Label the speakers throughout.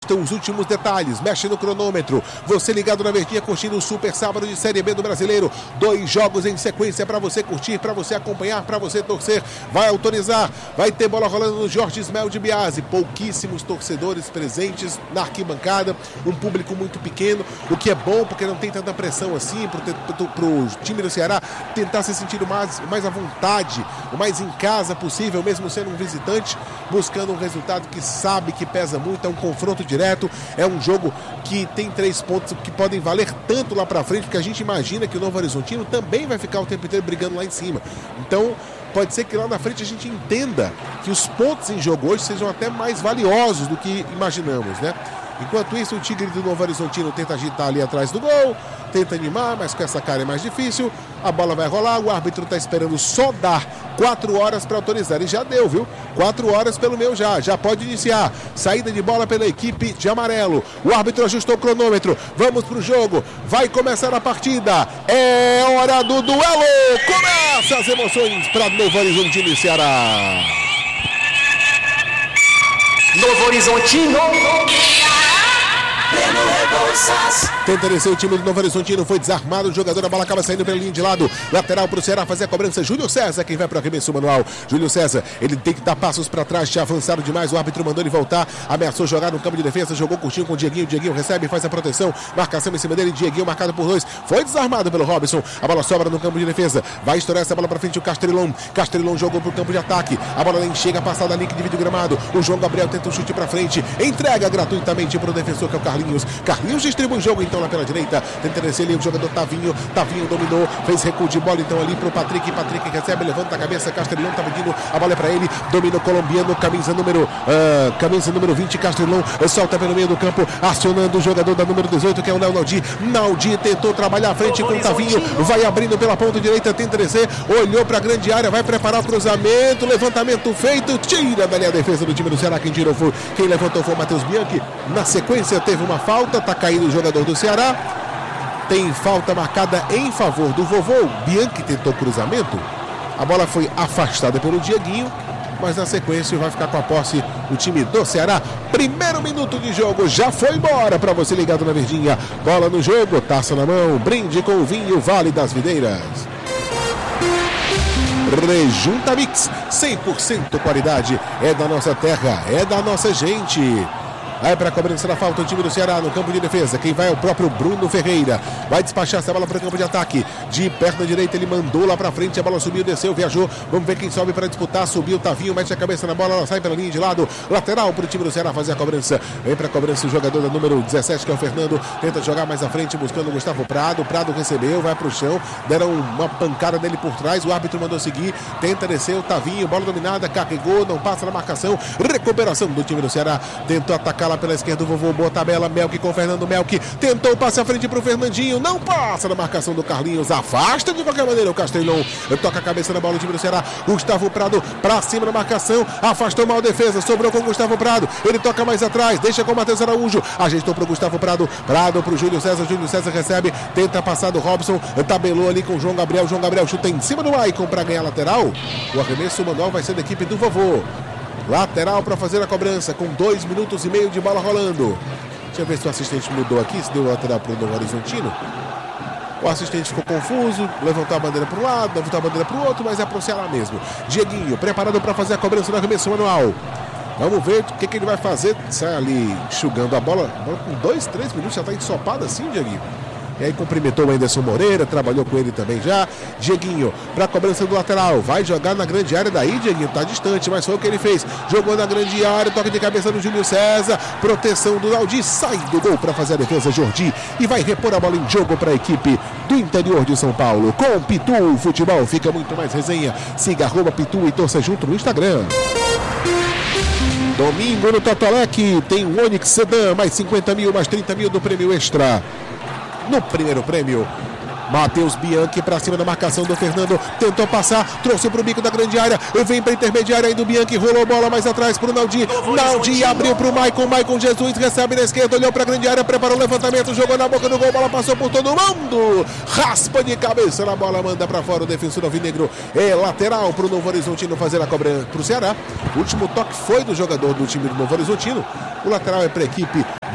Speaker 1: estão os últimos detalhes. Mexe no cronômetro. Você ligado na Verdinha, curtindo o Super Sábado de Série B do Brasileiro. 2 jogos em sequência para você curtir, para você acompanhar, para você torcer. Vai autorizar. Vai ter bola rolando no Jorge Ismael de Biasi. Pouquíssimos torcedores presentes na arquibancada. Um público muito pequeno, o que é bom porque não tem tanta pressão assim para o time do Ceará tentar se sentir mais à vontade, o mais em casa possível, mesmo sendo um visitante, buscando um resultado que sabe que pesa muito. É um confronto direto, é um jogo que tem 3 pontos que podem valer tanto lá para frente, porque a gente imagina que o Novo Horizontino também vai ficar o tempo inteiro brigando lá em cima. Então pode ser que lá na frente a gente entenda que os pontos em jogo hoje sejam até mais valiosos do que imaginamos, né? Enquanto isso, o Tigre do Novo Horizontino tenta agitar ali atrás do gol, tenta animar, mas com essa cara é mais difícil. A bola vai rolar, o árbitro está esperando só dar 4 horas para autorizar. E já deu, viu? 4 horas pelo meu já pode iniciar. Saída de bola pela equipe de amarelo. O árbitro ajustou o cronômetro. Vamos pro jogo. Vai começar a partida. É hora do duelo. Começa as emoções para Novo Horizontino e Ceará.
Speaker 2: Novo Horizontino.
Speaker 1: Tenta descer o time do Novo Horizontino, foi desarmado o jogador, a bola acaba saindo pela linha de lado, lateral para o Ceará fazer a cobrança. Júlio César quem vai para o arremesso manual. Júlio César, ele tem que dar passos para trás, já avançaram demais, o árbitro mandou ele voltar, ameaçou jogar no campo de defesa, jogou curtinho com o Dieguinho, Dieguinho recebe, faz a proteção, marcação em cima dele, Dieguinho marcado por 2, foi desarmado pelo Robson, a bola sobra no campo de defesa, vai estourar essa bola para frente o Castrelon jogou para o campo de ataque, a bola nem chega, passada a linha, divide o gramado, o João Gabriel tenta um chute para frente, entrega gratuitamente para o defensor que é o Carlinhos distribui o jogo então lá pela direita, tenta descer ali o jogador Tavinho dominou, fez recuo de bola então ali pro Patrick recebe, levanta a cabeça, Castrelon tá pedindo, a bola é pra ele, domina o colombiano, camisa número 20, Castrelon solta pelo meio do campo, acionando o jogador da número 18 que é o Léo Naldi tentou trabalhar à frente com o Tavinho, vai abrindo pela ponta direita, tenta descer, olhou pra grande área, vai preparar o cruzamento, levantamento feito, tira dali a defesa do time do Ceará, quem levantou foi o Matheus Bianchi, na sequência teve uma falta, tá caído o jogador do Ceará, tem falta marcada em favor do Vovô. Bianchi tentou cruzamento, a bola foi afastada pelo Dieguinho, mas na sequência vai ficar com a posse o time do Ceará. Primeiro minuto de jogo, já foi embora para você ligado na Verdinha, bola no jogo, taça na mão, brinde com o vinho Vale das Videiras. Rejunta Mix, 100% qualidade, é da nossa terra, é da nossa gente. Vai para a cobrança da falta o time do Ceará no campo de defesa. Quem vai é o próprio Bruno Ferreira. Vai despachar essa bola para o campo de ataque. De perna direita ele mandou lá para frente. A bola subiu, desceu, viajou. Vamos ver quem sobe para disputar. Subiu o Tavinho, mete a cabeça na bola. Ela sai pela linha de lado. Lateral para o time do Ceará fazer a cobrança. Vem para a cobrança o jogador da número 17, que é o Fernando. Tenta jogar mais à frente, buscando o Gustavo Prado. Prado recebeu, vai para o chão. Deram uma pancada nele por trás. O árbitro mandou seguir. Tenta descer o Tavinho. Bola dominada, carregou, não passa na marcação. Recuperação do time do Ceará. Tentou atacar lá pela esquerda o Vovô, boa tabela, Melk com Fernando Melk, tentou passe à frente pro Fernandinho, não passa na marcação do Carlinhos, afasta de qualquer maneira o Castrelon, toca a cabeça na bola do time do Ceará, Gustavo Prado pra cima na marcação, afastou mal a defesa, sobrou com o Gustavo Prado, ele toca mais atrás, deixa com o Matheus Araújo, ajeitou pro Gustavo Prado, Prado pro Júlio César recebe, tenta passar do Robson, tabelou ali com o João Gabriel chuta em cima do Maicon pra ganhar lateral, o arremesso manual vai ser da equipe do Vovô. Lateral para fazer a cobrança, com 2 minutos e meio de bola rolando. Deixa eu ver se o assistente mudou aqui, se deu lateral para o Novo Horizontino. O assistente ficou confuso, levantou a bandeira para um lado, levantou a bandeira para o outro, mas é para o Ceará mesmo. Dieguinho, preparado para fazer a cobrança no arremesso manual. Vamos ver o que ele vai fazer. Sai ali enxugando a bola com 2, 3 minutos, já está ensopada assim, Dieguinho. E aí cumprimentou o Anderson Moreira, trabalhou com ele também já. Dieguinho, para a cobrança do lateral, vai jogar na grande área daí, Dieguinho, tá distante, mas foi o que ele fez. Jogou na grande área, toque de cabeça do Júlio César, proteção do Naldi, sai do gol para fazer a defesa Jordi e vai repor a bola em jogo para a equipe do interior de São Paulo. Com Pitu, o futebol fica muito mais resenha. Siga @Pitu e torça junto no Instagram. Domingo no Totolec tem um Onix Sedan, mais 50 mil, mais 30 mil do prêmio extra. No primeiro prêmio, Matheus Bianchi para cima da marcação do Fernando, tentou passar, trouxe para o bico da grande área, vem para a intermediária aí do Bianchi, rolou bola mais atrás para o Naldi, abriu para o Maicon Jesus, recebe na esquerda, olhou para a grande área, preparou o levantamento, jogou na boca do gol, bola passou por todo mundo, raspa de cabeça na bola, manda para fora o defensor alvinegro, é lateral para o Novo Horizontino fazer a cobrança para o Ceará. O último toque foi do jogador do time do Novo Horizontino, o lateral é para a equipe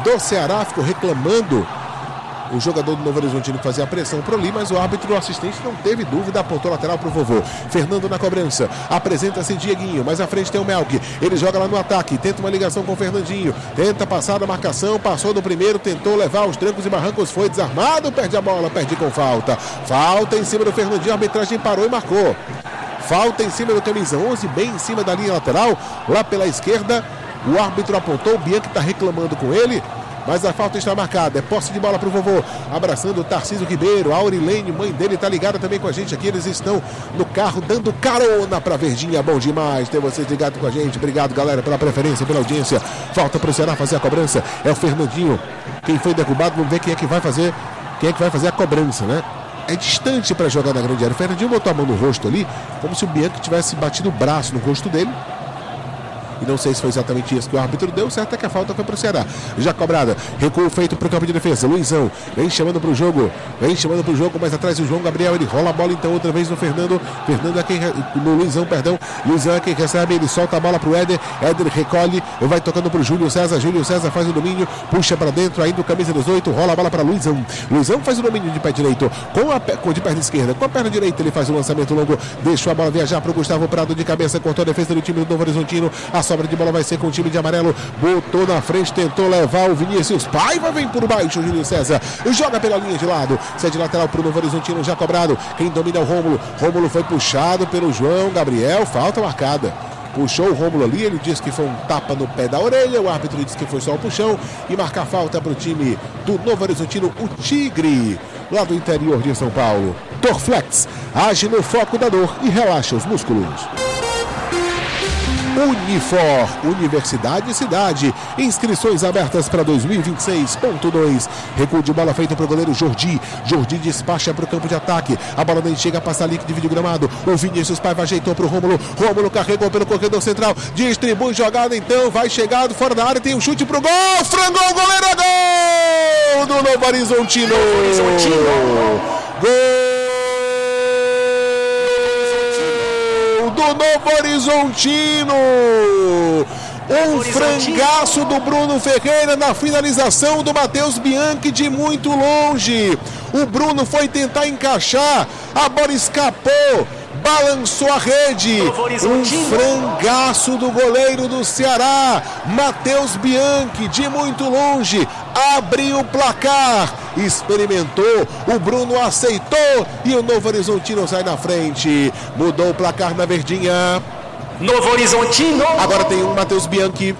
Speaker 1: do Ceará, ficou reclamando o jogador do Novo Horizontino que fazia a pressão pro ali, mas o árbitro, o assistente, não teve dúvida, apontou lateral pro vovô. Fernando na cobrança, apresenta-se Dieguinho, mais à frente tem o Melk, ele joga lá no ataque, tenta uma ligação com o Fernandinho, tenta passar da marcação, passou do primeiro, tentou levar os trancos e barrancos, foi desarmado, perde a bola, perde com falta. Falta em cima do Fernandinho, a arbitragem parou e marcou. Falta em cima do camisa 11, bem em cima da linha lateral, lá pela esquerda, o árbitro apontou, o Bianchi está reclamando com ele, mas a falta está marcada. É posse de bola para o vovô, abraçando o Tarcísio Ribeiro. A Aurilene, mãe dele, está ligada também com a gente aqui. Eles estão no carro dando carona para Verdinha. Bom demais ter vocês ligados com a gente. Obrigado, galera, pela preferência, pela audiência. Falta para o Ceará fazer a cobrança. É o Fernandinho quem foi derrubado. Vamos ver quem é que vai fazer a cobrança, né? É distante para jogar na grande área. O Fernandinho botou a mão no rosto ali, como se o Bianchi tivesse batido o braço no rosto dele. E não sei se foi exatamente isso que o árbitro deu. Certo é que a falta foi para o Ceará. Já cobrada, recuo feito para o campo de defesa. Luizão vem chamando para o jogo, mas atrás o João Gabriel, ele rola a bola então outra vez no Fernando. Fernando é quem, no Luizão, perdão. Luizão é quem recebe, ele solta a bola para o Éder. Éder recolhe, vai tocando para o Júlio César. Júlio César faz o domínio, puxa para dentro, ainda o camisa 18, rola a bola para Luizão. Luizão faz o domínio de pé direito, de perna esquerda, com a perna direita ele faz o lançamento longo, deixou a bola viajar para o Gustavo Prado de cabeça, cortou a defesa do time do Novo Horizontino. A sobra de bola vai ser com o time de amarelo, botou na frente, tentou levar o Vinícius Paiva, vem por baixo o Júlio César, joga pela linha de lado, cede lateral para o Novo Horizontino, já cobrado, quem domina é o Rômulo. Rômulo foi puxado pelo João Gabriel, falta marcada. Puxou o Rômulo ali, ele disse que foi um tapa no pé da orelha, o árbitro disse que foi só um puxão, e marca a falta para o time do Novo Horizontino, o Tigre, lá do interior de São Paulo. Dorflex, age no foco da dor e relaxa os músculos. Unifor, Universidade e Cidade, inscrições abertas para 2026.2, recuo de bola feito para o goleiro Jordi despacha para o campo de ataque, a bola nem chega a passar líquido de vídeo gramado, o Vinícius Paiva ajeitou para o Rômulo carregou pelo corredor central, distribui jogada então, vai chegado fora da área, tem um chute para o gol, frangou o goleiro, é gol do Novo Horizontino, gol do Novo Horizontino, um frangaço do Bruno Ferreira na finalização do Matheus Bianchi de muito longe. O Bruno foi tentar encaixar, a bola escapou, balançou a rede, um frangaço do goleiro do Ceará, Matheus Bianchi de muito longe, abriu o placar, experimentou, o Bruno aceitou e o Novo Horizontino sai na frente, mudou o placar na Verdinha.
Speaker 2: Novo Horizontino.
Speaker 1: Agora tem um Matheus Bianchi.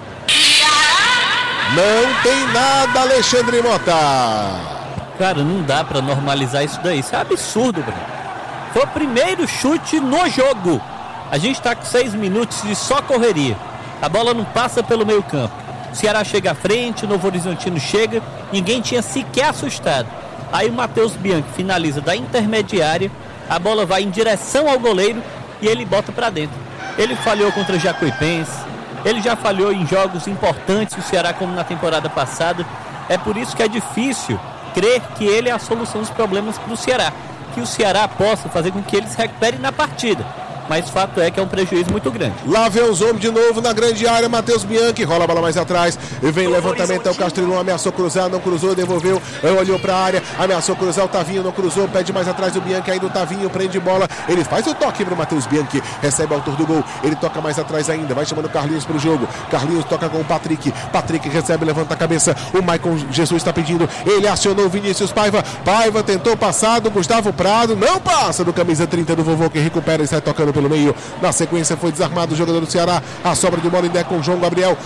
Speaker 1: Não tem nada, Alexandre Mota.
Speaker 3: Cara, não dá pra normalizar isso daí, isso é absurdo, Bruno. Foi o primeiro chute no jogo. A gente tá com 6 minutos de só correria. A bola não passa pelo meio campo. O Ceará chega à frente, o Novo Horizontino chega, ninguém tinha sequer assustado. Aí o Matheus Bianchi finaliza da intermediária, a bola vai em direção ao goleiro e ele bota pra dentro. Ele falhou contra o Jacuipense, ele já falhou em jogos importantes do Ceará como na temporada passada. É por isso que é difícil crer que ele é a solução dos problemas para o Ceará, que o Ceará possa fazer com que ele se recupere na partida. Mas fato é que é um prejuízo muito grande.
Speaker 1: Lá vem os homens de novo na grande área, Matheus Bianchi, rola a bola mais atrás, e vem levantamento, é o Castrilão, ameaçou cruzar, não cruzou, devolveu, olhou pra área, ameaçou cruzar, o Tavinho não cruzou, pede mais atrás o Bianchi, ainda o Tavinho prende bola, ele faz o toque pro Matheus Bianchi, recebe o autor do gol, ele toca mais atrás ainda, vai chamando o Carlinhos pro jogo, Carlinhos toca com o Patrick recebe, levanta a cabeça, o Maicon Jesus está pedindo, ele acionou o Vinícius Paiva tentou passar do Gustavo Prado, não passa do camisa 30 do vovô, que recupera e sai tocando pelo meio. Na sequência foi desarmado o jogador do Ceará, a sobra de bola ainda é com João Gabriel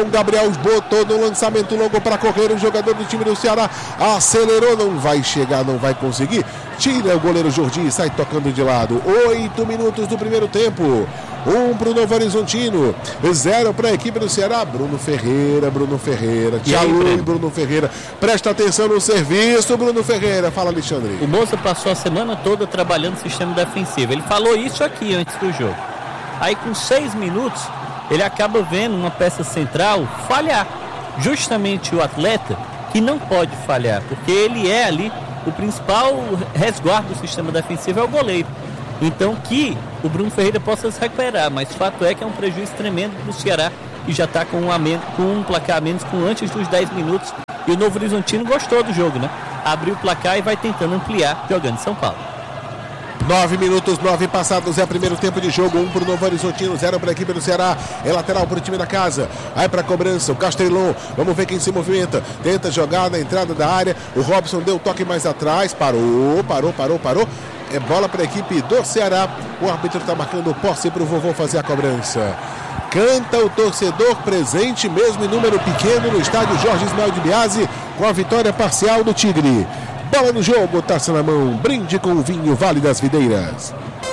Speaker 1: botou no lançamento longo para correr, o jogador do time do Ceará acelerou, não vai chegar, não vai conseguir, tira o goleiro Jordi e sai tocando de lado. 8 minutos do primeiro tempo, 1 para o Novo Horizontino, 0 para a equipe do Ceará. Bruno Ferreira, tchau, Bruno Ferreira, presta atenção no serviço, Bruno Ferreira, fala, Alexandre.
Speaker 3: O Moça passou a semana toda trabalhando no sistema defensivo, ele falou isso aqui antes do jogo, aí com 6 minutos ele acaba vendo uma peça central falhar, justamente o atleta que não pode falhar, porque ele é ali o principal resguardo do sistema defensivo, é o goleiro. Então que o Bruno Ferreira possa se recuperar, mas fato é que é um prejuízo tremendo para o Ceará, e já está com um placar a menos, com antes dos 10 minutos, E o Novo Horizontino gostou do jogo, né? Abriu o placar e vai tentando ampliar jogando em São Paulo.
Speaker 1: 9 minutos, 9 passados, é primeiro tempo de jogo, 1 para o Novo Horizontino, 0 para a equipe do Ceará, é lateral para o time da casa, aí para a cobrança, o Castrelon, vamos ver quem se movimenta, tenta jogar na entrada da área, o Robson deu toque mais atrás, parou, é bola para a equipe do Ceará, o árbitro está marcando posse para o vovô fazer a cobrança. Canta o torcedor presente, mesmo em número pequeno, no estádio Jorge Ismael de Biasi, com a vitória parcial do Tigre. Bola no jogo, taça na mão, brinde com o vinho Vale das Videiras.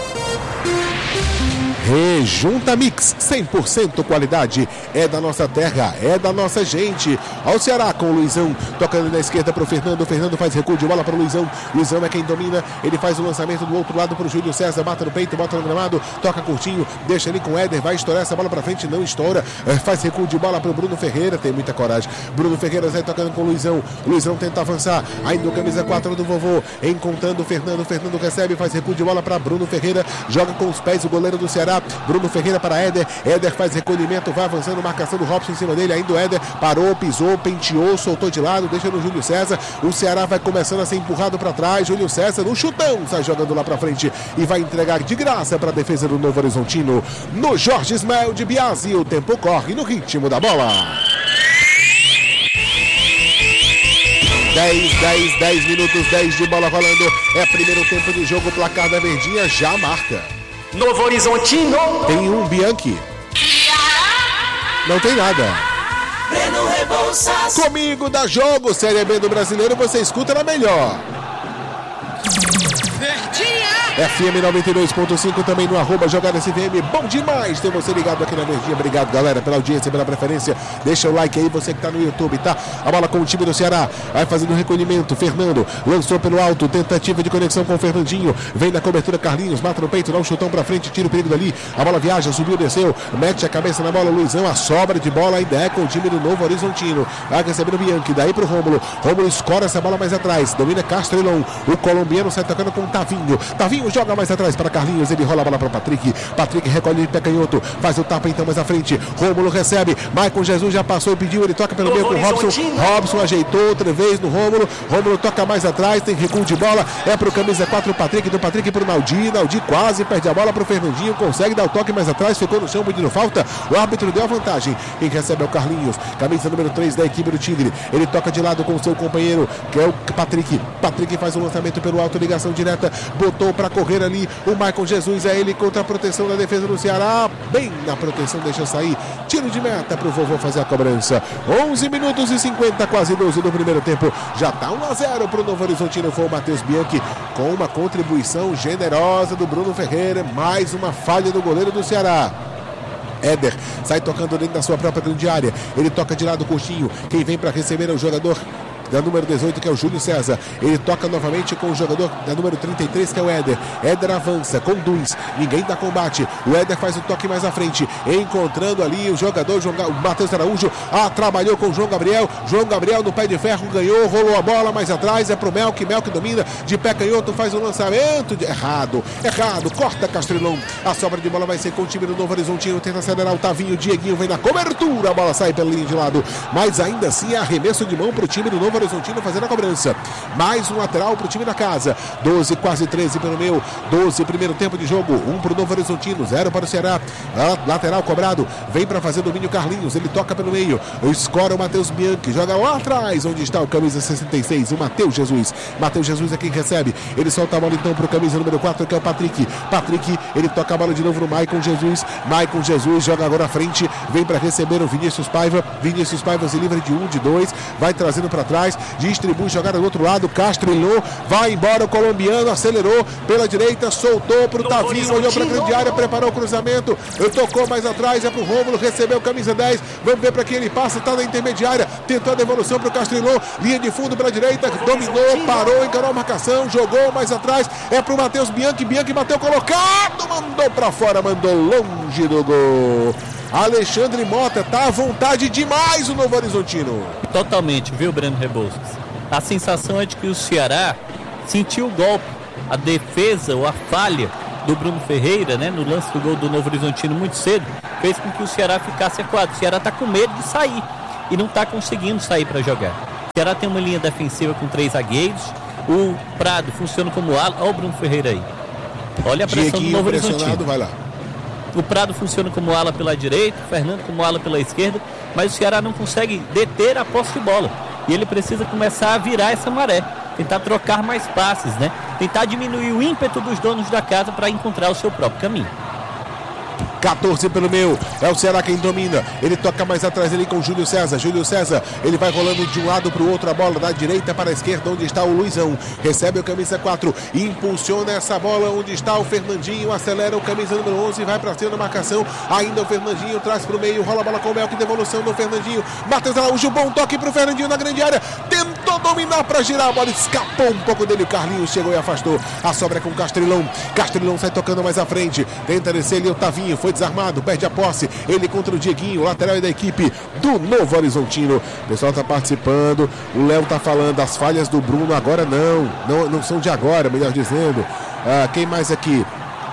Speaker 1: Rejunta Mix, 100% qualidade, é da nossa terra, é da nossa gente. Ao Ceará com o Luizão, tocando na esquerda para o Fernando, Fernando faz recuo de bola para o Luizão, Luizão é quem domina, ele faz o lançamento do outro lado para o Júlio César, bata no peito, bota no gramado, toca curtinho, deixa ali com o Éder, vai estourar essa bola para frente, não estoura, faz recuo de bola para o Bruno Ferreira, tem muita coragem, Bruno Ferreira sai tocando com o Luizão, Luizão tenta avançar, ainda o camisa 4 do vovô, encontrando o Fernando, Fernando recebe, faz recuo de bola para Bruno Ferreira, joga com os pés o goleiro do Ceará, Bruno Ferreira para Éder, Éder faz recolhimento, vai avançando, marcação do Robson em cima dele, ainda o Éder parou, pisou, penteou, soltou de lado, deixa no Júlio César, o Ceará vai começando a ser empurrado para trás, Júlio César no chutão, sai jogando lá para frente e vai entregar de graça para a defesa do Novo Horizontino, no Jorge Ismael de Biasi, o tempo corre no ritmo da bola. 10 minutos, 10 de bola rolando, é primeiro tempo de jogo, o placar da Verdinha já marca.
Speaker 2: Novo Horizontino.
Speaker 1: Tem um Bianchi. Não tem nada.
Speaker 4: Breno Rebouças.
Speaker 1: Comigo dá jogo, Série B do Brasileiro, você escuta na melhor.
Speaker 4: Verdinha.
Speaker 1: FM 92.5 também no @JogadasFM. Bom demais ter você ligado aqui na Verdinha. Obrigado, galera, pela audiência, pela preferência. Deixa o like aí, você que tá no YouTube, tá? A bola com o time do Ceará. Vai fazendo o recolhimento. Fernando lançou pelo alto. Tentativa de conexão com o Fernandinho. Vem na cobertura Carlinhos. Mata no peito, dá um chutão pra frente. Tira o perigo dali. A bola viaja, subiu, desceu. Mete a cabeça na bola. Luizão, a sobra de bola ainda é com o time do Novo Horizontino. Vai recebendo o Bianchi. Daí pro Rômulo. Rômulo escora essa bola mais atrás. Domina Castrelon. O colombiano sai tocando com o Tavinho. Tavinho joga mais atrás para Carlinhos, ele rola a bola para Patrick, Patrick recolhe de pé canhoto, faz o tapa então mais à frente, Rômulo recebe, Maicon Jesus já passou e pediu, ele toca pelo meio com o Robson, Robson ajeitou outra vez no Rômulo, Rômulo toca mais atrás, tem recuo de bola, é pro camisa 4 Patrick, do Patrick pro Naldi, Naldi quase perde a bola pro Fernandinho, consegue dar o toque mais atrás, ficou no chão pedindo falta, o árbitro deu a vantagem, quem recebe é o Carlinhos, camisa número 3 da equipe do Tigre, ele toca de lado com o seu companheiro, que é o Patrick, Patrick faz o lançamento pelo alto, ligação direta, botou para correr ali o Maicon Jesus, é ele contra a proteção da defesa do Ceará, bem na proteção, deixa sair, tiro de meta para o vovô fazer a cobrança. 11 minutos e 50, quase 12 do primeiro tempo, já está 1-0 para o Novo Horizontino, foi o Matheus Bianchi com uma contribuição generosa do Bruno Ferreira, mais uma falha do goleiro do Ceará. Éder sai tocando dentro da sua própria grande área, ele toca de lado o coxinho, quem vem para receber é o jogador da número 18, que é o Júlio César. Ele toca novamente com o jogador da número 33, que é o Éder. Éder avança, conduz, ninguém dá combate. O Éder faz o toque mais à frente, encontrando ali o jogador, o Matheus Araújo, trabalhou com o João Gabriel. João Gabriel no pé de ferro, ganhou, rolou a bola mais atrás, é pro Melk domina, de pé canhoto, faz o lançamento, errado, corta Castrelon. A sobra de bola vai ser com o time do Novo Horizontino, tenta acelerar o Tavinho, Dieguinho vem na cobertura, a bola sai pela linha de lado, mas ainda assim é arremesso de mão pro time do Novo Horizontino fazendo a cobrança. Mais um lateral pro time da casa. 12, quase 13 pelo meu. 12, primeiro tempo de jogo. 1 pro Novo Horizontino, 0 para o Ceará. Lateral cobrado. Vem para fazer domínio Carlinhos. Ele toca pelo meio. Escora o Matheus Bianchi. Joga lá atrás, onde está o camisa 66, o Matheus Jesus. Matheus Jesus é quem recebe. Ele solta a bola então pro camisa número 4, que é o Patrick. Patrick, ele toca a bola de novo no Maicon Jesus. Maicon Jesus joga agora à frente. Vem para receber o Vinícius Paiva. Vinícius Paiva se livra de 1, de 2. Vai trazendo para trás. Distribui jogada do outro lado, Castrelon, vai embora o colombiano, acelerou pela direita, soltou pro Tavinho, olhou pra grande área, preparou o cruzamento, tocou mais atrás, é pro Rômulo, recebeu camisa 10, vamos ver pra quem ele passa, tá na intermediária, tentou a devolução pro Castrelon, linha de fundo pela direita, dominou, parou, encarou a marcação, jogou mais atrás, é pro Matheus Bianchi, Bianchi bateu colocado, mandou pra fora, mandou longe do gol. Alexandre Mota, tá à vontade demais o Novo Horizontino.
Speaker 3: Totalmente, viu, Breno Rebouças? A sensação é de que o Ceará sentiu o golpe, a defesa ou a falha do Bruno Ferreira, né, no lance do gol do Novo Horizontino muito cedo, fez com que o Ceará ficasse acuado. O Ceará tá com medo de sair e não tá conseguindo sair para jogar. Ceará tem uma linha defensiva com 3 zagueiros. O Prado funciona como ala. Olha o Bruno Ferreira aí. Olha a pressão do Novo Horizontino.
Speaker 1: Vai lá.
Speaker 3: O Prado funciona como ala pela direita, o Fernando como ala pela esquerda, mas o Ceará não consegue deter a posse de bola. E ele precisa começar a virar essa maré, tentar trocar mais passes, né? Tentar diminuir o ímpeto dos donos da casa para encontrar o seu próprio caminho.
Speaker 1: 14 pelo meio, é o Ceará quem domina, ele toca mais atrás ali com o Júlio César, ele vai rolando de um lado para o outro, a bola da direita para a esquerda, onde está o Luizão, recebe o camisa 4, impulsiona essa bola, onde está o Fernandinho, acelera o camisa número 11, vai para cima da marcação, ainda o Fernandinho traz para o meio, rola a bola com o Melk, devolução do Fernandinho, Matheus Araújo, bom toque para o Fernandinho na grande área, tentou dominar para girar a bola, escapou um pouco dele, o Carlinhos chegou e afastou, a sobra é com o Castelão sai tocando mais à frente, tenta descer ali o Tavinho, foi desarmado, perde a posse, ele contra o Dieguinho, lateral da equipe do Novo Horizontino. O pessoal está participando, o Léo está falando, as falhas do Bruno agora não são de agora, melhor dizendo. Quem mais aqui?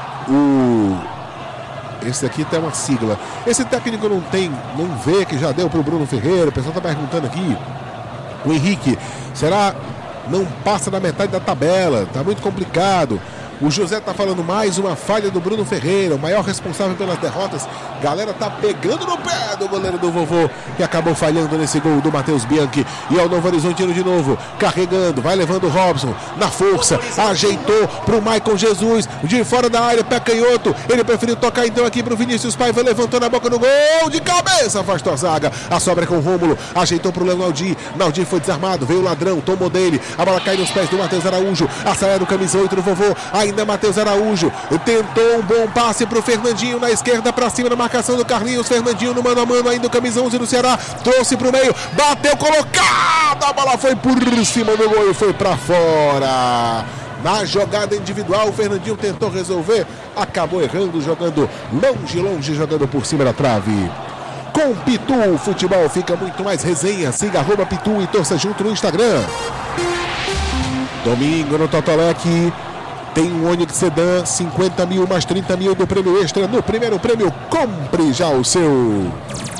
Speaker 1: Esse aqui tem uma sigla. Esse técnico não vê que já deu para o Bruno Ferreira. O pessoal está perguntando aqui. O Henrique, será não passa da metade da tabela? Está muito complicado. O José está falando mais uma falha do Bruno Ferreira, o maior responsável pelas derrotas. Galera tá pegando no pé do goleiro do vovô, que acabou falhando nesse gol do Matheus Bianchi. E ao Novo Horizontino de novo, carregando, vai levando o Robson na força, ajeitou pro Maicon Jesus, de fora da área, pé canhoto. Ele preferiu tocar então aqui pro Vinícius Paiva, levantou na boca do gol, de cabeça, afastou a zaga. A sobra é com o Rômulo, ajeitou pro Leonardi. Naldi foi desarmado, veio o ladrão, tomou dele. A bola cai nos pés do Matheus Araújo, acelera o camisa 8 do vovô. Ainda Matheus Araújo, tentou um bom passe pro Fernandinho na esquerda, pra cima da marcação do Carlinhos. Fernandinho no mano a mano, ainda o camisa 11 do Ceará, trouxe pro meio, bateu, colocado, a bola foi por cima do gol e foi pra fora. Na jogada individual, o Fernandinho tentou resolver, acabou errando, jogando longe, jogando por cima da trave. Com Pitu, o futebol fica muito mais resenha. Siga @Pitu e torça junto no Instagram. Domingo no Totolec tem um Onix Sedan, 50 mil mais 30 mil do prêmio extra. No primeiro prêmio, compre já o seu.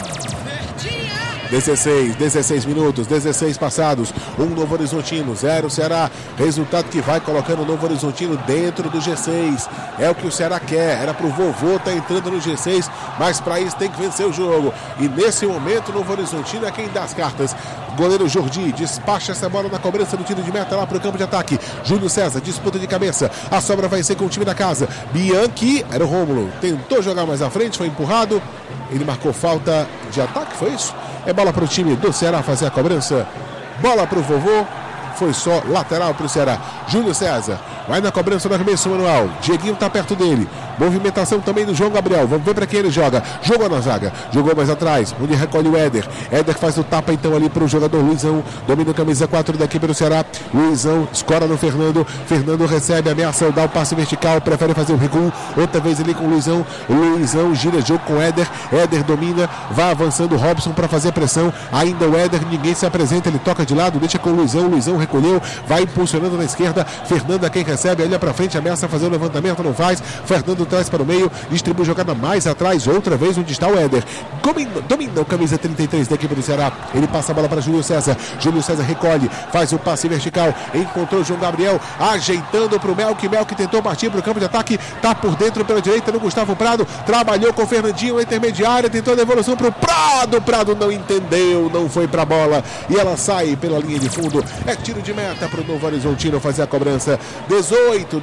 Speaker 1: 16 minutos, 16 passados, Novo Horizontino, 0 Ceará, resultado que vai colocando o Novo Horizontino dentro do G6, é o que o Ceará quer, era pro vovô estar entrando no G6, mas para isso tem que vencer o jogo, e nesse momento o Novo Horizontino é quem dá as cartas. Goleiro Jordi despacha essa bola na cobrança do tiro de meta lá pro campo de ataque. Júlio César, disputa de cabeça, a sobra vai ser com o time da casa. Bianchi, era o Rômulo, tentou jogar mais à frente, foi empurrado, ele marcou falta de ataque, foi isso? É bola para o time do Ceará fazer a cobrança. Bola para o vovô. Foi só lateral para o Ceará. Júlio César vai na cobrança do arremesso manual. Dieguinho está perto dele. Movimentação também do João Gabriel. Vamos ver para quem ele joga. Jogou na zaga. Jogou mais atrás. Onde recolhe o Éder. Éder faz o tapa então ali para o jogador Luizão. Domina o camisa 4 da equipe do Ceará. Luizão escora no Fernando. Fernando recebe, ameaça, dá o passe vertical. Prefere fazer o recuo. Outra vez ali com o Luizão. Luizão gira jogo com o Éder. Éder domina. Vai avançando o Robson para fazer pressão. Ainda o Éder. Ninguém se apresenta. Ele toca de lado. Deixa com o Luizão. Luizão recolheu. Vai impulsionando na esquerda. Fernando é quem recebe. Olha para frente. Ameaça fazer o levantamento. Não faz. Fernando traz para o meio, distribui jogada mais atrás, outra vez onde está o Éder. Domina o camisa 33 da equipe do Ceará. Ele passa a bola para Júlio César. Júlio César recolhe, faz o passe vertical, encontrou João Gabriel, ajeitando para o Melk. Melk tentou partir para o campo de ataque, tá por dentro pela direita no Gustavo Prado, trabalhou com o Fernandinho na intermediária, tentou a devolução para o Prado. Prado não entendeu, não foi para a bola e ela sai pela linha de fundo. É tiro de meta para o Novo Horizontino fazer a cobrança. 18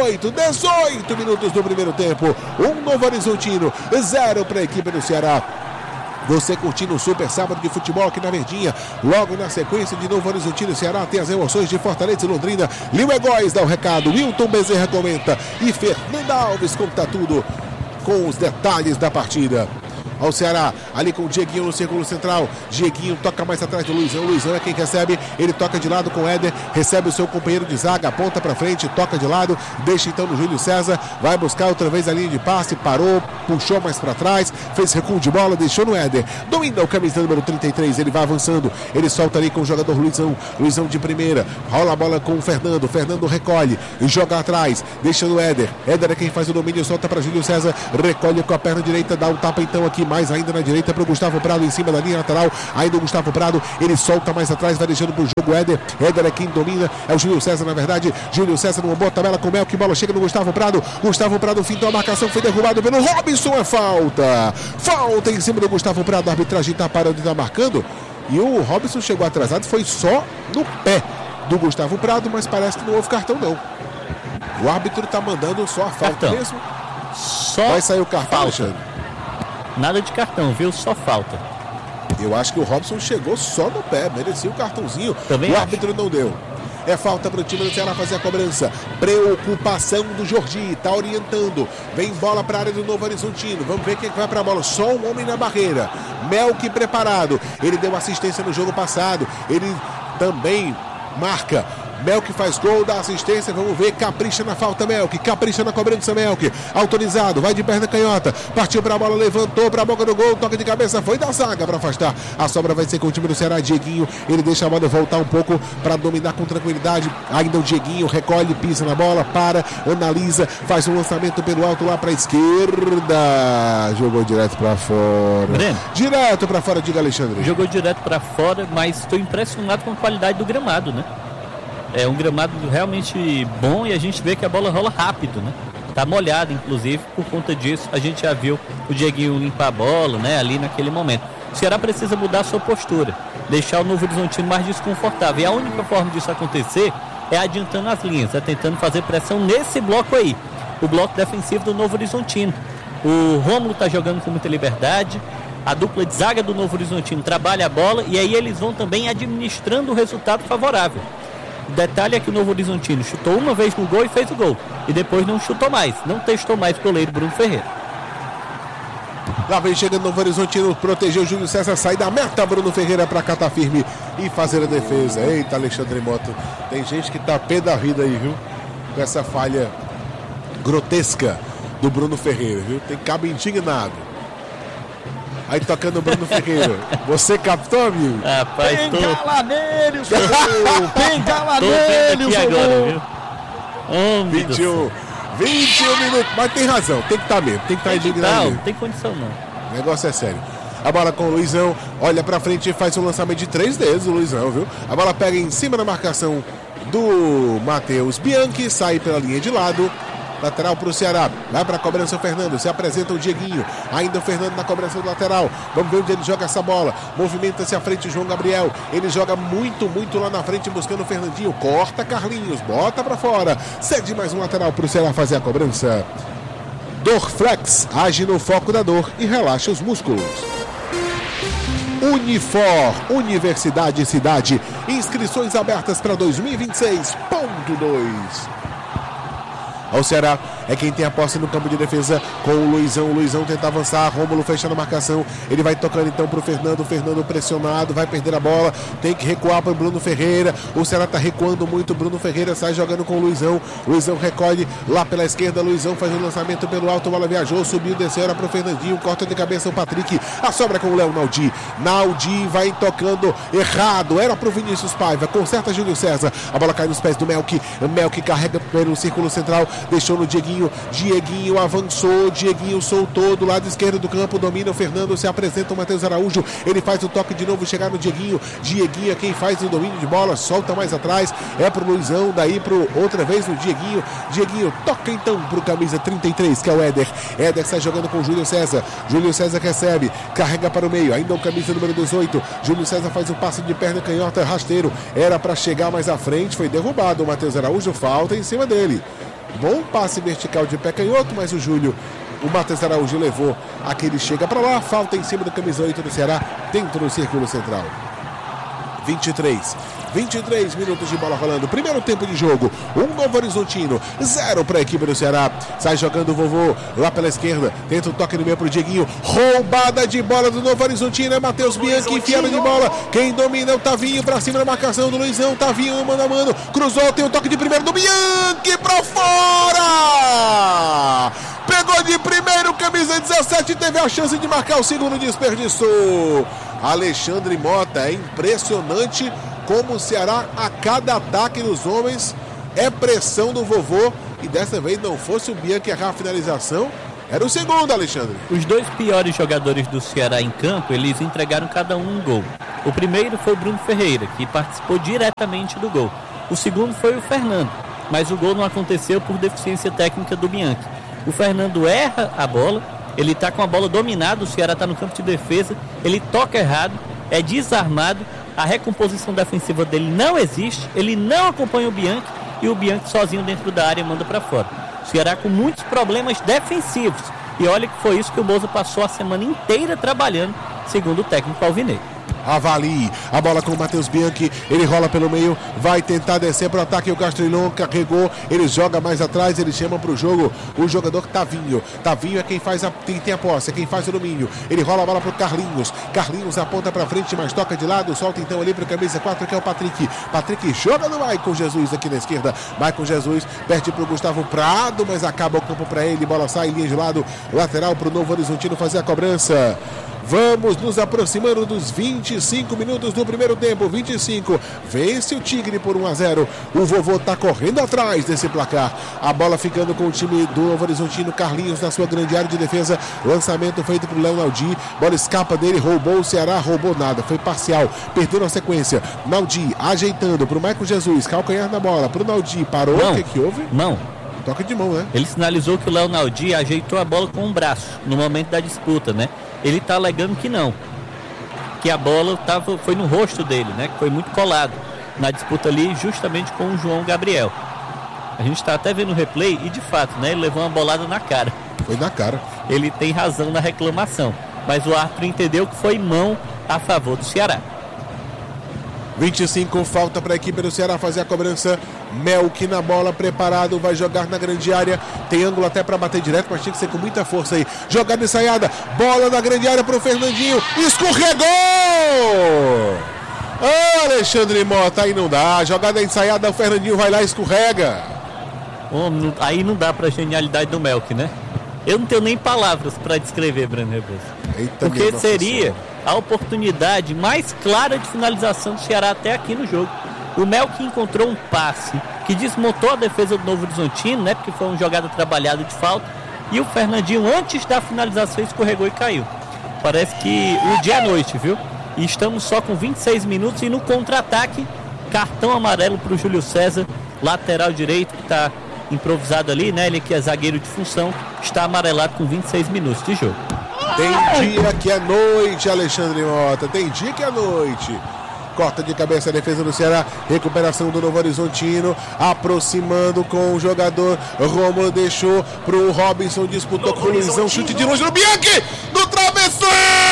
Speaker 1: minutos do primeiro tempo. Novo Horizontino, 0 para a equipe do Ceará. Você curtindo o Super Sábado de Futebol aqui na Verdinha. Logo na sequência de Novo Horizontino e Ceará tem as emoções de Fortaleza e Londrina. Lil Egóis dá o recado, Wilton Bezerra comenta e Fernanda Alves conta tudo com os detalhes da partida. Ao Ceará, ali com o Dieguinho no círculo central. Dieguinho toca mais atrás do Luizão. Luizão é quem recebe, ele toca de lado com o Éder, recebe o seu companheiro de zaga, aponta para frente, toca de lado, deixa então no Júlio César, vai buscar outra vez a linha de passe, parou, puxou mais para trás, fez recuo de bola, deixou no Éder, domina o camisa número 33, ele vai avançando, ele solta ali com o jogador Luizão, Luizão de primeira, rola a bola com o Fernando, Fernando recolhe, joga atrás, deixa no Éder, Éder é quem faz o domínio, solta para Júlio César, recolhe com a perna direita, dá um tapa então aqui, mais ainda na direita para o Gustavo Prado em cima da linha lateral. Ainda o Gustavo Prado, ele solta mais atrás, vai deixando pro jogo Éder. Éder é quem domina, é o Júlio César na verdade. Júlio César numa boa tabela com o Melk, bola chega no Gustavo Prado. Gustavo Prado fintou a marcação, foi derrubado pelo Robson, é falta. Falta em cima do Gustavo Prado, a arbitragem está parando e está marcando. E o Robson chegou atrasado, foi só no pé do Gustavo Prado, mas parece que não houve cartão não. O árbitro está mandando só a falta
Speaker 3: cartão.
Speaker 1: Mesmo.
Speaker 3: Só
Speaker 1: vai sair o cartão,
Speaker 3: falta.
Speaker 1: Alexandre?
Speaker 3: Nada de cartão, viu? Só falta.
Speaker 1: Eu acho que o Robson chegou só no pé, merecia o cartãozinho.
Speaker 3: Também
Speaker 1: o
Speaker 3: acho.
Speaker 1: árbitro não deu. É falta para o time do Ceará fazer a cobrança. Preocupação do Jordi, tá orientando. Vem bola para a área do Novo Horizontino. Vamos ver quem vai para a bola. Só um homem na barreira. Melk preparado. Ele deu assistência no jogo passado. Ele também marca. Melk faz gol, dá assistência, vamos ver, capricha na falta Melk, capricha na cobrança Melk, autorizado, vai de perna canhota, partiu pra bola, levantou pra boca do gol, toque de cabeça, foi da zaga pra afastar, a sobra vai ser com o time do Ceará, Dieguinho, ele deixa a bola voltar um pouco pra dominar com tranquilidade, ainda o Dieguinho recolhe, pisa na bola, para, analisa, faz um lançamento pelo alto lá pra esquerda, jogou direto pra fora,
Speaker 3: Breno.
Speaker 1: Direto pra fora, diga Alexandre.
Speaker 3: Jogou direto pra fora, mas estou impressionado com a qualidade do gramado, né? É um gramado realmente bom e a gente vê que a bola rola rápido, né? Tá molhado, inclusive, por conta disso a gente já viu o Dieguinho limpar a bola, né? Ali naquele momento. O Ceará precisa mudar a sua postura, deixar o Novo Horizontino mais desconfortável. E a única forma disso acontecer é adiantando as linhas, é tentando fazer pressão nesse bloco aí, o bloco defensivo do Novo Horizontino. O Rômulo tá jogando com muita liberdade, a dupla de zaga do Novo Horizontino trabalha a bola e aí eles vão também administrando o resultado favorável. O detalhe é que o Novo Horizontino chutou uma vez no gol e fez o gol. E depois não chutou mais, não testou mais o goleiro Bruno Ferreira.
Speaker 1: Lá vem chegando o Novo Horizontino, protegeu o Júlio César, sai da meta, Bruno Ferreira para catar firme e fazer a defesa. Eita, Alexandre Mota, tem gente que tá pé da vida aí, viu? Com essa falha grotesca do Bruno Ferreira, viu? Tem cabo indignado. Aí tocando o Bruno Ferreira. Você captou, amigo?
Speaker 3: Rapaz,
Speaker 5: Pengala nele, o senhor! Pengala
Speaker 3: tô vendo
Speaker 5: nele, o
Speaker 3: aqui
Speaker 5: senhor!
Speaker 3: agora, viu? Homem do
Speaker 1: 21 minutos. Mas tem razão, tem que estar mesmo. Tem que estar indignado
Speaker 3: Não,
Speaker 1: mesmo.
Speaker 3: não tem condição não.
Speaker 1: O negócio é sério. A bola com o Luizão, olha pra frente e faz um lançamento de 3 dedos, o Luizão, viu? A bola pega em cima da marcação do Matheus Bianchi, sai pela linha de lado. Lateral para o Ceará, vai para a cobrança o Fernando, se apresenta o Dieguinho, ainda o Fernando na cobrança do lateral, vamos ver onde ele joga essa bola, movimenta-se à frente o João Gabriel, ele joga muito lá na frente buscando o Fernandinho, corta Carlinhos, bota para fora, cede mais um lateral para o Ceará fazer a cobrança. Dorflex, age no foco da dor e relaxa os músculos. Unifor, Universidade e Cidade, inscrições abertas para 2026.2. O Ceará é quem tem a posse no campo de defesa com o Luizão tenta avançar, Rômulo fechando a marcação, ele vai tocando então pro Fernando pressionado, vai perder a bola, tem que recuar pro Bruno Ferreira, o Ceará tá recuando muito, Bruno Ferreira sai jogando com o Luizão recolhe lá pela esquerda, Luizão faz o lançamento pelo alto, a bola viajou, subiu, desceu, era pro Fernandinho, corta de cabeça o Patrick, a sobra com o Léo Naldi vai tocando errado, era pro Vinícius Paiva, conserta Júlio César, a bola cai nos pés do Melk carrega pelo círculo central, deixou no Dieguinho avançou, Dieguinho soltou do lado esquerdo do campo, domina o Fernando, se apresenta o Matheus Araújo, ele faz o toque de novo, chegar no Dieguinho é quem faz o domínio de bola, solta mais atrás, é pro Luizão, daí pro outra vez no Dieguinho toca então pro camisa 33, que é o Éder sai jogando com o Júlio César recebe, carrega para o meio, ainda o camisa número 18, Júlio César faz um passe de perna canhota, rasteiro, era para chegar mais à frente, foi derrubado o Matheus Araújo, falta em cima dele. Bom passe vertical de pé canhoto, mas o Matheus Araújo levou aquele chega para lá, falta em cima do camisa 8 do Ceará, dentro do círculo central. 23 minutos de bola rolando, primeiro tempo de jogo, Novo Horizontino, 0 para a equipe do Ceará, sai jogando o Vovô lá pela esquerda, tenta o toque no meio pro Dieguinho, roubada de bola do Novo Horizontino, é Matheus Bianchi enfiando de bola, quem domina é o Tavinho, pra cima da marcação do Luizão, Tavinho mano a mano, cruzou, tem o toque de primeiro do Bianchi pra fora! Pegou de primeiro, camisa 17, teve a chance de marcar o segundo, desperdiçou. Alexandre Mota, é impressionante como o Ceará, a cada ataque dos homens, é pressão do Vovô. E dessa vez não fosse o Bianchi errar a finalização, Era o segundo, Alexandre.
Speaker 3: Os dois piores jogadores do Ceará em campo, eles entregaram cada um gol. O primeiro foi o Bruno Ferreira, que participou diretamente do gol. O segundo foi o Fernando, mas o gol não aconteceu por deficiência técnica do Bianchi. O Fernando erra a bola, ele está com a bola dominada, o Ceará está no campo de defesa, ele toca errado, é desarmado, a recomposição defensiva dele não existe, ele não acompanha o Bianchi e o Bianchi sozinho dentro da área manda para fora. O Ceará com muitos problemas defensivos. E olha que foi isso que o Moza passou a semana inteira trabalhando, segundo o técnico alvinegro.
Speaker 1: Avalie a bola com o Matheus Bianchi, ele rola pelo meio, vai tentar descer para o ataque, o Castrilhon carregou, ele joga mais atrás, ele chama para o jogo o jogador Tavinho é quem faz tem a posse, é quem faz o domínio, ele rola a bola para o Carlinhos aponta para frente, mas toca de lado, solta então ali para o camisa 4 que é o Patrick joga no Maicon Jesus aqui na esquerda, Maicon Jesus perde para o Gustavo Prado, mas acaba o campo para ele, bola sai, linha de lado, lateral para o Novo Horizontino fazer a cobrança. Vamos nos aproximando dos 25 minutos do primeiro tempo. 25, vence o Tigre por 1-0. O vovô está correndo atrás desse placar. A bola ficando com o time do Novo Horizontino. Carlinhos na sua grande área de defesa. Lançamento feito para o Léo Naldi. Bola escapa dele, roubou o Ceará, roubou nada. Foi parcial, perdeu na sequência. Naldi ajeitando para o Maicon Jesus. Calcanhar na bola para o Naldi. Parou, o que houve?
Speaker 3: Não.
Speaker 1: Toca de mão, né?
Speaker 3: Ele sinalizou que o Léo Naldi ajeitou a bola com o braço no momento da disputa, né? Ele está alegando que não, que a bola foi no rosto dele, né? Que foi muito colado na disputa ali, justamente com o João Gabriel. A gente está até vendo o replay e de fato, né? Ele levou uma bolada na cara.
Speaker 1: Foi na cara.
Speaker 3: Ele tem razão na reclamação, mas o árbitro entendeu que foi mão a favor do Ceará.
Speaker 1: 25, falta para a equipe do Ceará fazer a cobrança. Melk na bola, preparado, vai jogar na grande área. Tem ângulo até para bater direto, mas tinha que ser com muita força aí. Jogada ensaiada, bola na grande área para o Fernandinho. Escorregou! Alexandre Mota, aí não dá. Jogada ensaiada, o Fernandinho vai lá e escorrega.
Speaker 3: Aí não dá para a genialidade do Melk, né? Eu não tenho nem palavras para descrever, Breno Rebouça. Porque seria a oportunidade mais clara de finalização do Ceará até aqui no jogo. O Melk encontrou um passe que desmontou a defesa do Novo Horizontino, né? Porque foi uma jogada trabalhada de falta. E o Fernandinho, antes da finalização, escorregou e caiu. Parece que o dia é noite, viu? E estamos só com 26 minutos e no contra-ataque, cartão amarelo para o Júlio César, lateral direito, que está improvisado ali, né? Ele que é zagueiro de função, está amarelado com 26 minutos de jogo.
Speaker 1: Tem dia que é noite, Alexandre Mota, tem dia que é noite. Corta de cabeça a defesa do Ceará, recuperação do Novo Horizontino, aproximando com o jogador Romulo, deixou pro Robinson, disputou com o Luizão, chute de longe no Bianchi, no travessão!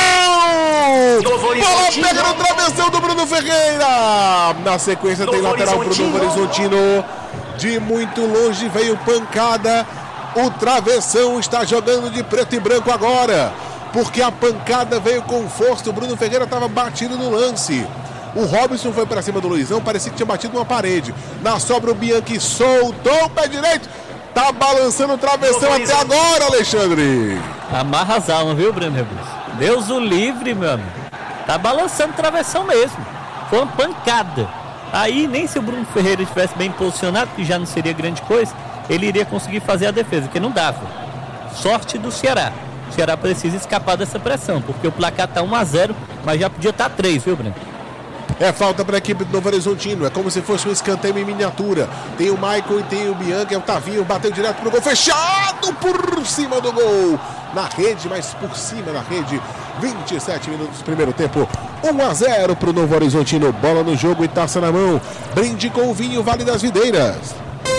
Speaker 1: Bola pega no travessão do Bruno Ferreira! Na sequência tem lateral pro Novo Horizontino, de muito longe veio pancada, o travessão está jogando de preto e branco agora, porque a pancada veio com força, o Bruno Ferreira estava batido no lance. O Robinson foi para cima do Luizão, parecia que tinha batido numa parede. Na sobra o Bianchi soltou o pé direito. Tá balançando o travessão até agora, Alexandre.
Speaker 3: Amarra as almas, viu, Breno Rebouça? Deus o livre, meu amigo. Tá balançando o travessão mesmo. Foi uma pancada. Aí, nem se o Bruno Ferreira estivesse bem posicionado, que já não seria grande coisa, ele iria conseguir fazer a defesa, que não dava. Sorte do Ceará. O Ceará precisa escapar dessa pressão, porque o placar tá 1-0, mas já podia estar 3, viu, Breno?
Speaker 1: É falta para a equipe do Novo Horizontino. É como se fosse um escanteio em miniatura. Tem o Maicon e tem o Bianchi. É o Tavinho, bateu direto pro gol. Fechado por cima do gol. Na rede, mas por cima da rede. 27 minutos do primeiro tempo. 1-0 pro Novo Horizontino. Bola no jogo e taça na mão. Brinde com o vinho Vale das Videiras.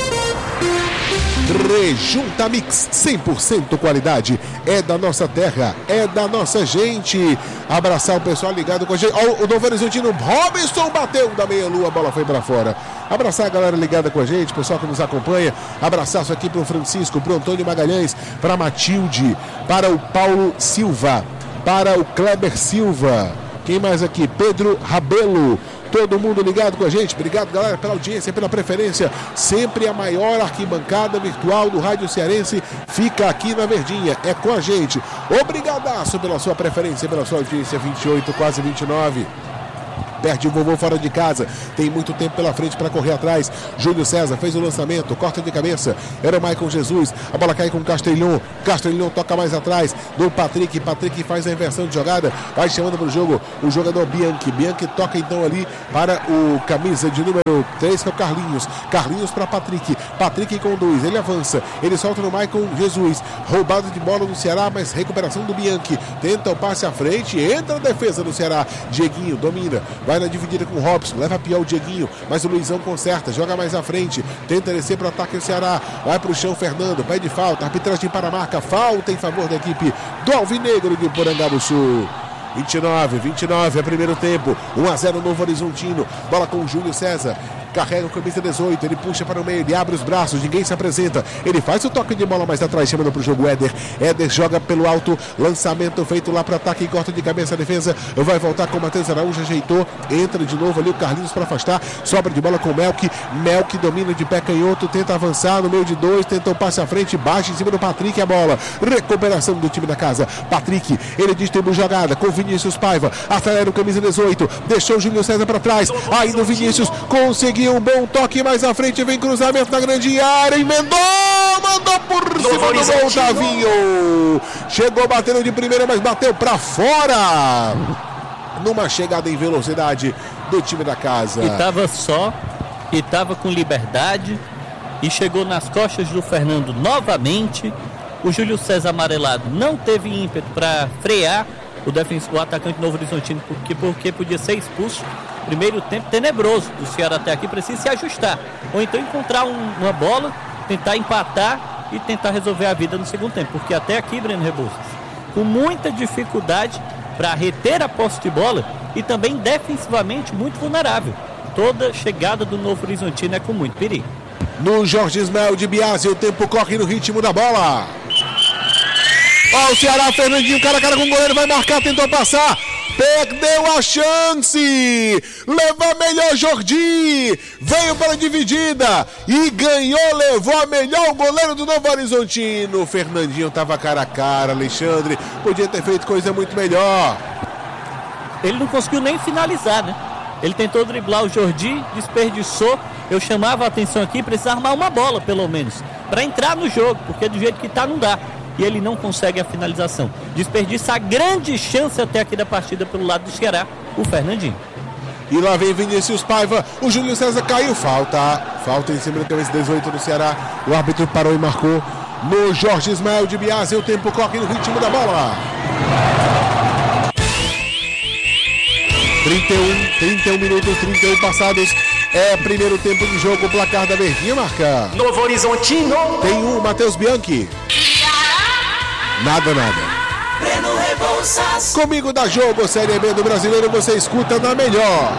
Speaker 1: Rejunta Mix, 100% qualidade, é da nossa terra, é da nossa gente. Abraçar o pessoal ligado com a gente. O Novo Horizontino, Robinson bateu da meia-lua, a bola foi para fora. Abraçar a galera ligada com a gente, o pessoal que nos acompanha. Abraçaço aqui para o Francisco, para o Antônio Magalhães, para a Matilde, para o Paulo Silva, para o Kleber Silva. Quem mais aqui? Pedro Rabelo. Todo mundo ligado com a gente. Obrigado, galera, pela audiência, pela preferência. Sempre a maior arquibancada virtual do Rádio Cearense fica aqui na Verdinha. É com a gente. Obrigadaço pela sua preferência, pela sua audiência. 28, quase 29. perde o vovô fora de casa, tem muito tempo pela frente para correr atrás. Júlio César fez o lançamento, corta de cabeça, era o Maicon Jesus, a bola cai com o Castrillon toca mais atrás do Patrick faz a inversão de jogada, vai chamando para o jogo o jogador Bianchi toca então ali para o camisa de número 3, que é o Carlinhos para Patrick conduz, ele avança, ele solta no Maicon Jesus, roubada de bola do Ceará, mas recuperação do Bianchi, tenta o passe à frente, entra a defesa do Ceará, Dieguinho domina, vai na dividida com o Robson, leva a pior o Dieguinho, mas o Luizão conserta, joga mais à frente, tenta descer para o ataque do Ceará, vai para o chão Fernando, pede falta, arbitragem para a marca, falta em favor da equipe do Alvinegro de Porangabuçu. 29, é primeiro tempo, 1-0 Novo Horizontino, bola com o Júlio César, carrega o camisa 18, ele puxa para o meio, ele abre os braços, ninguém se apresenta, ele faz o toque de bola mais atrás, chamando para o jogo Éder joga pelo alto, lançamento feito lá para ataque, corta de cabeça a defesa, vai voltar com o Matheus Araújo, ajeitou, entra de novo ali o Carlinhos para afastar, sobra de bola com o Melk domina de pé canhoto, tenta avançar no meio de dois, tenta o passe à frente, baixa em cima do Patrick, a bola, recuperação do time da casa, Patrick, ele distribui jogada com Vinícius Paiva, acelera o camisa 18, deixou o Júlio César para trás, aí no Vinícius, conseguiu um bom toque mais à frente, vem cruzamento na grande área, emendou, mandou por cima do gol, Davinho, chegou batendo de primeira, mas bateu para fora, numa chegada em velocidade do time da casa.
Speaker 3: E tava só, e tava com liberdade, e chegou nas costas do Fernando novamente, o Júlio César amarelado não teve ímpeto para frear o atacante Novo Horizontino, porque podia ser expulso. Primeiro tempo tenebroso do Ceará até aqui, precisa se ajustar, ou então encontrar uma bola, tentar empatar e tentar resolver a vida no segundo tempo, porque até aqui, Breno Rebouças, com muita dificuldade para reter a posse de bola e também defensivamente muito vulnerável. Toda chegada do Novo Horizontino é com muito perigo.
Speaker 1: No Jorge Ismael de Biasi, o tempo corre no ritmo da bola. Ó, o Ceará, Fernandinho, cara a cara com o goleiro, vai marcar, tentou passar, perdeu a chance, levou a melhor Jordi, veio para a dividida e ganhou, levou a melhor o goleiro do Novo Horizontino. O Fernandinho estava cara a cara, Alexandre, podia ter feito coisa muito melhor.
Speaker 3: Ele não conseguiu nem finalizar, né? Ele tentou driblar o Jordi, desperdiçou. Eu chamava a atenção aqui, precisa armar uma bola pelo menos, para entrar no jogo, porque do jeito que tá não dá. E ele não consegue a finalização. Desperdiça a grande chance até aqui da partida pelo lado do Ceará, o Fernandinho.
Speaker 1: E lá vem Vinícius Paiva, o Júlio César caiu, falta em cima do camisa 18 do Ceará, o árbitro parou e marcou no Jorge Ismael de Biasi, o tempo corre no ritmo da bola. 31 minutos, 31 passados, é primeiro tempo de jogo, o placar da Verdinha marca.
Speaker 2: Novo Horizontino.
Speaker 1: Tem um, Matheus Bianchi. Nada.
Speaker 4: Breno Rebouças.
Speaker 1: Comigo dá jogo, Série B do Brasileiro, você escuta na melhor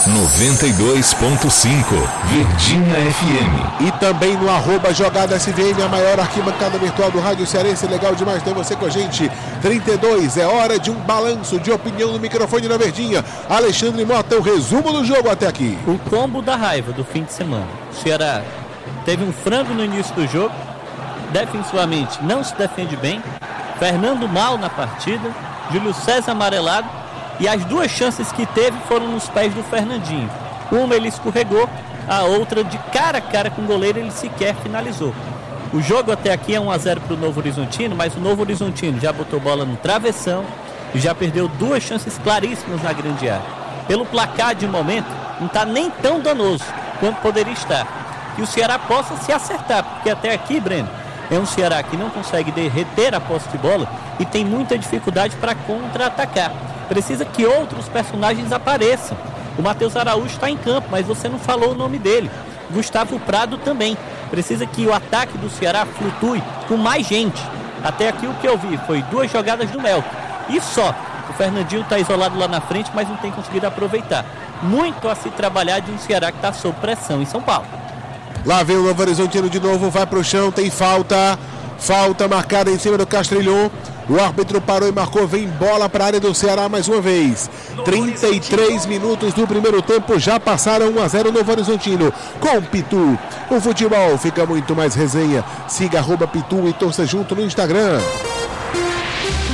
Speaker 6: 92.5 Verdinha FM.
Speaker 1: E também no @JogadasVM, a maior arquibancada virtual do Rádio Cearense. Legal demais ter você com a gente. 32, é hora de um balanço de opinião no microfone na Verdinha. Alexandre Mota, o resumo do jogo até aqui.
Speaker 3: O combo da raiva do fim de semana. O Ceará teve um frango no início do jogo, defensivamente não se defende bem, Fernando mal na partida, Júlio César amarelado, e as duas chances que teve foram nos pés do Fernandinho. Uma ele escorregou, a outra de cara a cara com o goleiro ele sequer finalizou. O jogo até aqui é 1-0 para o Novo Horizontino, mas o Novo Horizontino já botou bola no travessão e já perdeu duas chances claríssimas na grande área. Pelo placar de momento, não está nem tão danoso quanto poderia estar. Que o Ceará possa se acertar, porque até aqui, Breno, é um Ceará que não consegue reter a posse de bola e tem muita dificuldade para contra-atacar. Precisa que outros personagens apareçam. O Matheus Araújo está em campo, mas você não falou o nome dele. Gustavo Prado também. Precisa que o ataque do Ceará flutue com mais gente. Até aqui o que eu vi foi duas jogadas do Melk. E só. O Fernandinho está isolado lá na frente, mas não tem conseguido aproveitar. Muito a se trabalhar de um Ceará que está sob pressão em São Paulo.
Speaker 1: Lá vem o Novo Horizontino de novo, vai para o chão, tem falta marcada em cima do Castrillon. O árbitro parou e marcou, vem bola para a área do Ceará mais uma vez. 33 minutos do primeiro tempo, já passaram 1-0 Novo Horizontino. Com Pitu, o futebol fica muito mais resenha. Siga @Pitu e torça junto no Instagram.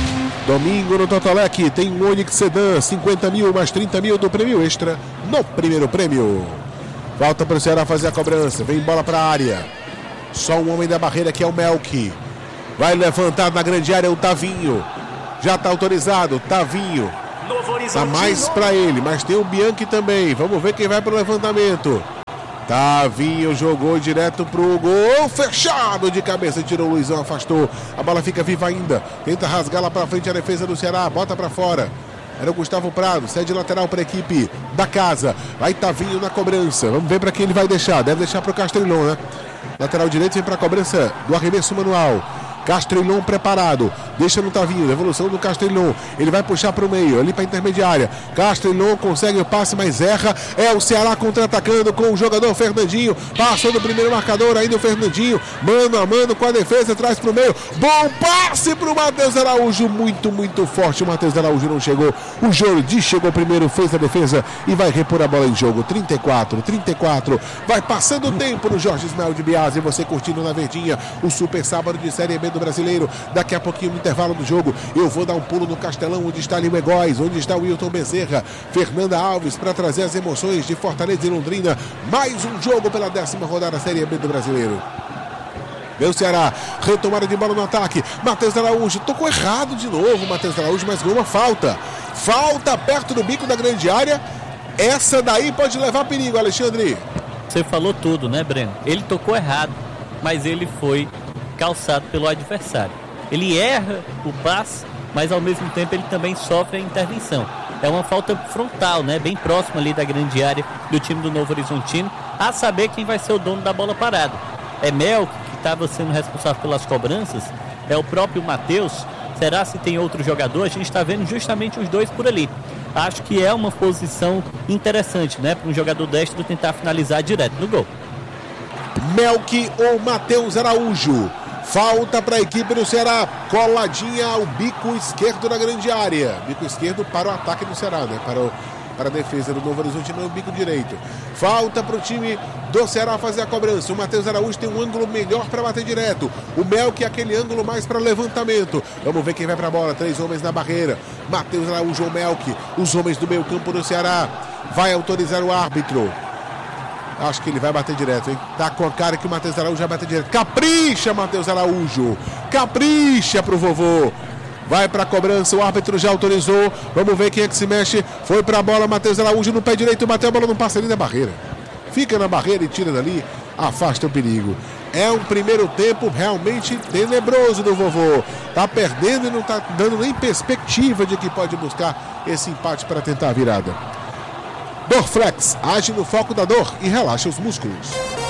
Speaker 1: Domingo no Totolec tem um Onix Sedan, 50 mil mais 30 mil do prêmio extra no primeiro prêmio. Falta para o Ceará fazer a cobrança, vem bola para a área. Só um homem da barreira que é o Melk. Vai levantar na grande área o Tavinho. Já está autorizado, Tavinho. Tá mais para ele, mas tem o Bianchi também. Vamos ver quem vai para o levantamento. Tavinho jogou direto pro gol, fechado de cabeça, tirou o Luizão, afastou, a bola fica viva ainda, tenta rasgar lá pra frente a defesa do Ceará, bota pra fora, era o Gustavo Prado, cede lateral pra equipe da casa, vai Tavinho na cobrança, vamos ver pra quem ele vai deixar, deve deixar pro Castrillon, né? Lateral direito vem pra cobrança do arremesso manual. Castrillon preparado, deixa no Tavinho, devolução do Castrillon, ele vai puxar para o meio, ali para a intermediária. Castrillon consegue o passe, mas erra. É o Ceará contra-atacando com o jogador Fernandinho, passou do primeiro marcador, ainda o Fernandinho, mano a mano com a defesa, traz para o meio, bom passe para o Matheus Araújo, muito forte, o Matheus Araújo não chegou, o Jordi chegou primeiro, fez a defesa e vai repor a bola em jogo. 34, vai passando o tempo no Jorge Ismael de Biasi, você curtindo na verdinha o Super Sábado de Série B do Brasileiro. Daqui a pouquinho no intervalo do jogo eu vou dar um pulo no Castelão, onde está Lima Egóis, onde está o Wilton Bezerra, Fernanda Alves, para trazer as emoções de Fortaleza e Londrina. Mais um jogo pela 10ª rodada Série B do Brasileiro. Vê o Ceará, retomada de bola no ataque, Matheus Araújo, tocou errado de novo Matheus Araújo, mas ganhou uma falta perto do bico da grande área. Essa daí pode levar perigo, Alexandre.
Speaker 3: Você falou tudo, né, Breno? Ele tocou errado, mas ele foi calçado pelo adversário. Ele erra o passe, mas ao mesmo tempo ele também sofre a intervenção. É uma falta frontal, né? Bem próxima ali da grande área do time do Novo Horizontino, a saber quem vai ser o dono da bola parada. É Melk, que estava sendo responsável pelas cobranças, é o próprio Matheus. Será se tem outro jogador? A gente está vendo justamente os dois por ali. Acho que é uma posição interessante, né? Para um jogador destro tentar finalizar direto no gol.
Speaker 1: Melk ou Matheus Araújo? Falta para a equipe do Ceará, coladinha ao bico esquerdo da grande área. Bico esquerdo para o ataque do Ceará, né? Para a defesa do Novo Horizonte, não é o bico direito. Falta para o time do Ceará fazer a cobrança. O Matheus Araújo tem um ângulo melhor para bater direto. O Melk é aquele ângulo mais para levantamento. Vamos ver quem vai para a bola. 3 homens na barreira. Matheus Araújo ou Melk, os homens do meio campo do Ceará. Vai autorizar o árbitro. Acho que ele vai bater direto, hein? Tá com a cara que o Matheus Araújo vai bater direto. Capricha, Matheus Araújo. Capricha pro vovô. Vai pra cobrança, o árbitro já autorizou. Vamos ver quem é que se mexe. Foi pra bola, Matheus Araújo no pé direito. Bateu a bola, não passa ali na barreira. Fica na barreira e tira dali. Afasta o perigo. É um primeiro tempo realmente tenebroso do vovô. Tá perdendo e não tá dando nem perspectiva de que pode buscar esse empate para tentar a virada. Dorflex, age no foco da dor e relaxa os músculos.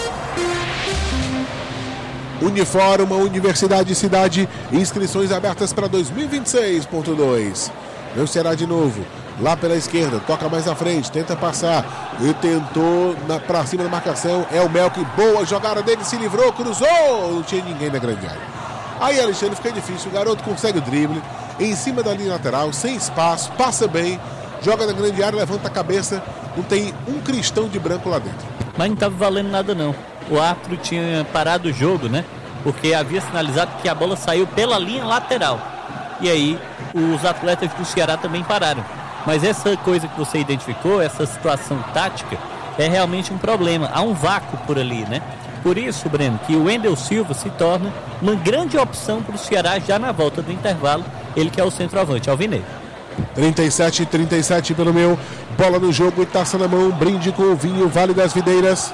Speaker 1: Uniforma, Universidade e Cidade, inscrições abertas para 2026.2. Meu Ceará de novo, lá pela esquerda, toca mais à frente, tenta passar, e tentou para cima da marcação, é o Melk, boa jogada dele, se livrou, cruzou, não tinha ninguém na grande área. Aí, Alexandre, fica difícil, o garoto consegue o drible, em cima da linha lateral, sem espaço, passa bem, joga na grande área, levanta a cabeça, não tem um cristão de branco lá dentro.
Speaker 3: Mas não estava valendo nada não. O árbitro tinha parado o jogo, né? Porque havia sinalizado que a bola saiu pela linha lateral. E aí os atletas do Ceará também pararam. Mas essa coisa que você identificou, essa situação tática, é realmente um problema. Há um vácuo por ali, né? Por isso, Breno, que o Wendel Silva se torna uma grande opção para o Ceará já na volta do intervalo. Ele que é o centroavante, alvinegro.
Speaker 1: 37 pelo meu. Bola no jogo e taça na mão. Brinde com o vinho Vale das Videiras.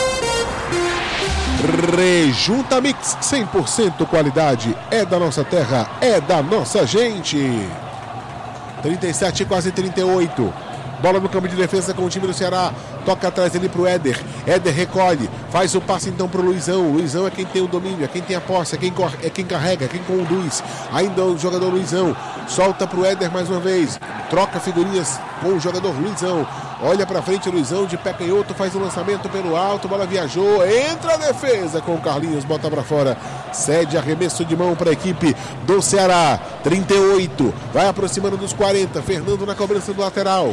Speaker 1: Rejunta Mix, 100% qualidade. É da nossa terra, é da nossa gente. 37, quase 38. Bola no campo de defesa com o time do Ceará. Toca atrás ali pro Éder. Éder recolhe. Faz o passe então pro Luizão. Luizão é quem tem o domínio, é quem tem a posse, é quem carrega, é quem conduz. Ainda o jogador Luizão. Solta pro Éder mais uma vez. Troca figurinhas com o jogador Luizão. Olha pra frente o Luizão de pé canhoto. Faz o lançamento pelo alto. Bola viajou. Entra a defesa com o Carlinhos. Bota pra fora. Cede arremesso de mão para a equipe do Ceará. 38. Vai aproximando dos 40. Fernando na cobrança do lateral.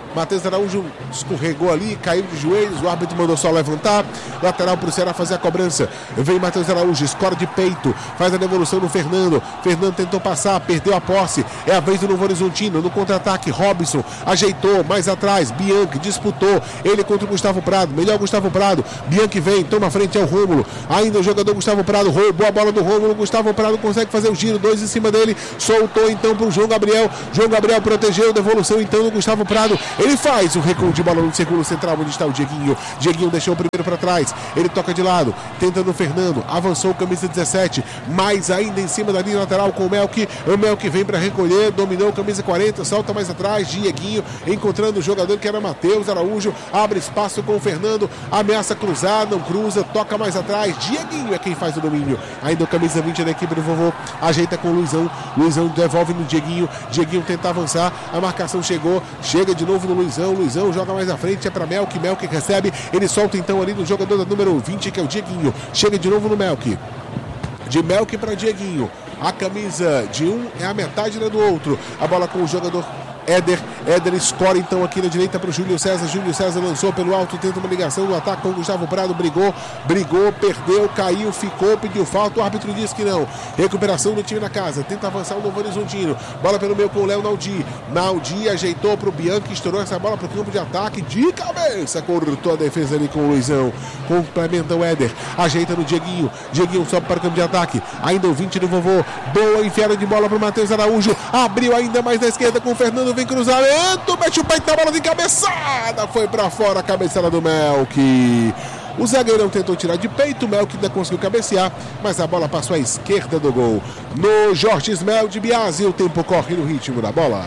Speaker 1: Matheus Araújo escorregou ali, caiu de joelhos, o árbitro mandou só levantar. Lateral para o Ceará fazer a cobrança. Vem Matheus Araújo, escora de peito, faz a devolução no Fernando. Fernando tentou passar, perdeu a posse. É a vez do Novo Horizontino, no contra-ataque. Robson ajeitou, mais atrás. Bianchi disputou, ele contra o Gustavo Prado. Melhor Gustavo Prado. Bianchi vem, toma a frente, é o Rômulo. Ainda o jogador Gustavo Prado roubou a bola do Rômulo. Gustavo Prado consegue fazer o giro, 2 em cima dele. Soltou então para o João Gabriel. João Gabriel protegeu, devolução então do Gustavo Prado. Ele faz o recuo de bola no círculo central, onde está o Dieguinho. Dieguinho deixou o primeiro para trás. Ele toca de lado, tentando o Fernando. Avançou o camisa 17. Mais ainda em cima da linha lateral com o Melk. O Melk vem para recolher, dominou o camisa 40, solta mais atrás. Dieguinho encontrando o jogador que era Matheus Araújo. Abre espaço com o Fernando. Ameaça cruzar, não cruza, toca mais atrás. Dieguinho é quem faz o domínio. Ainda o camisa 20 da equipe do vovô. Ajeita com o Luizão. Luizão devolve no Dieguinho. Dieguinho tenta avançar. A marcação chegou. Chega de novo no Luizão. Luizão joga mais à frente. É para Melk. Melk recebe. Ele solta então ali no jogador da número 20, que é o Dieguinho. Chega de novo no Melk. De Melk para Dieguinho. A camisa de um é a metade da do outro. A bola com o jogador Éder escora então aqui na direita para o Júlio César. Júlio César lançou pelo alto, tenta uma ligação no ataque com o Gustavo Prado. Brigou, perdeu, caiu, ficou, pediu falta. O árbitro disse que não. Recuperação do time na casa. Tenta avançar o Novo Horizontino. Bola pelo meio com o Léo Naldi. Naldi ajeitou para o Bianchi, estourou essa bola para o campo de ataque. De cabeça, cortou a defesa ali com o Luizão. Complementa o Éder. Ajeita no Dieguinho. Dieguinho sobe para o campo de ataque. Ainda o 20 do vovô. Boa enfiada de bola para o Matheus Araújo. Abriu ainda mais da esquerda com o Fernando. Vem cruzamento, mete o peito na bola de cabeçada, foi pra fora a cabeçada do Melk. O zagueirão tentou tirar de peito, o Melk ainda conseguiu cabecear, mas a bola passou à esquerda do gol. No Jorge Ismel de Biasi, o tempo corre no ritmo da bola.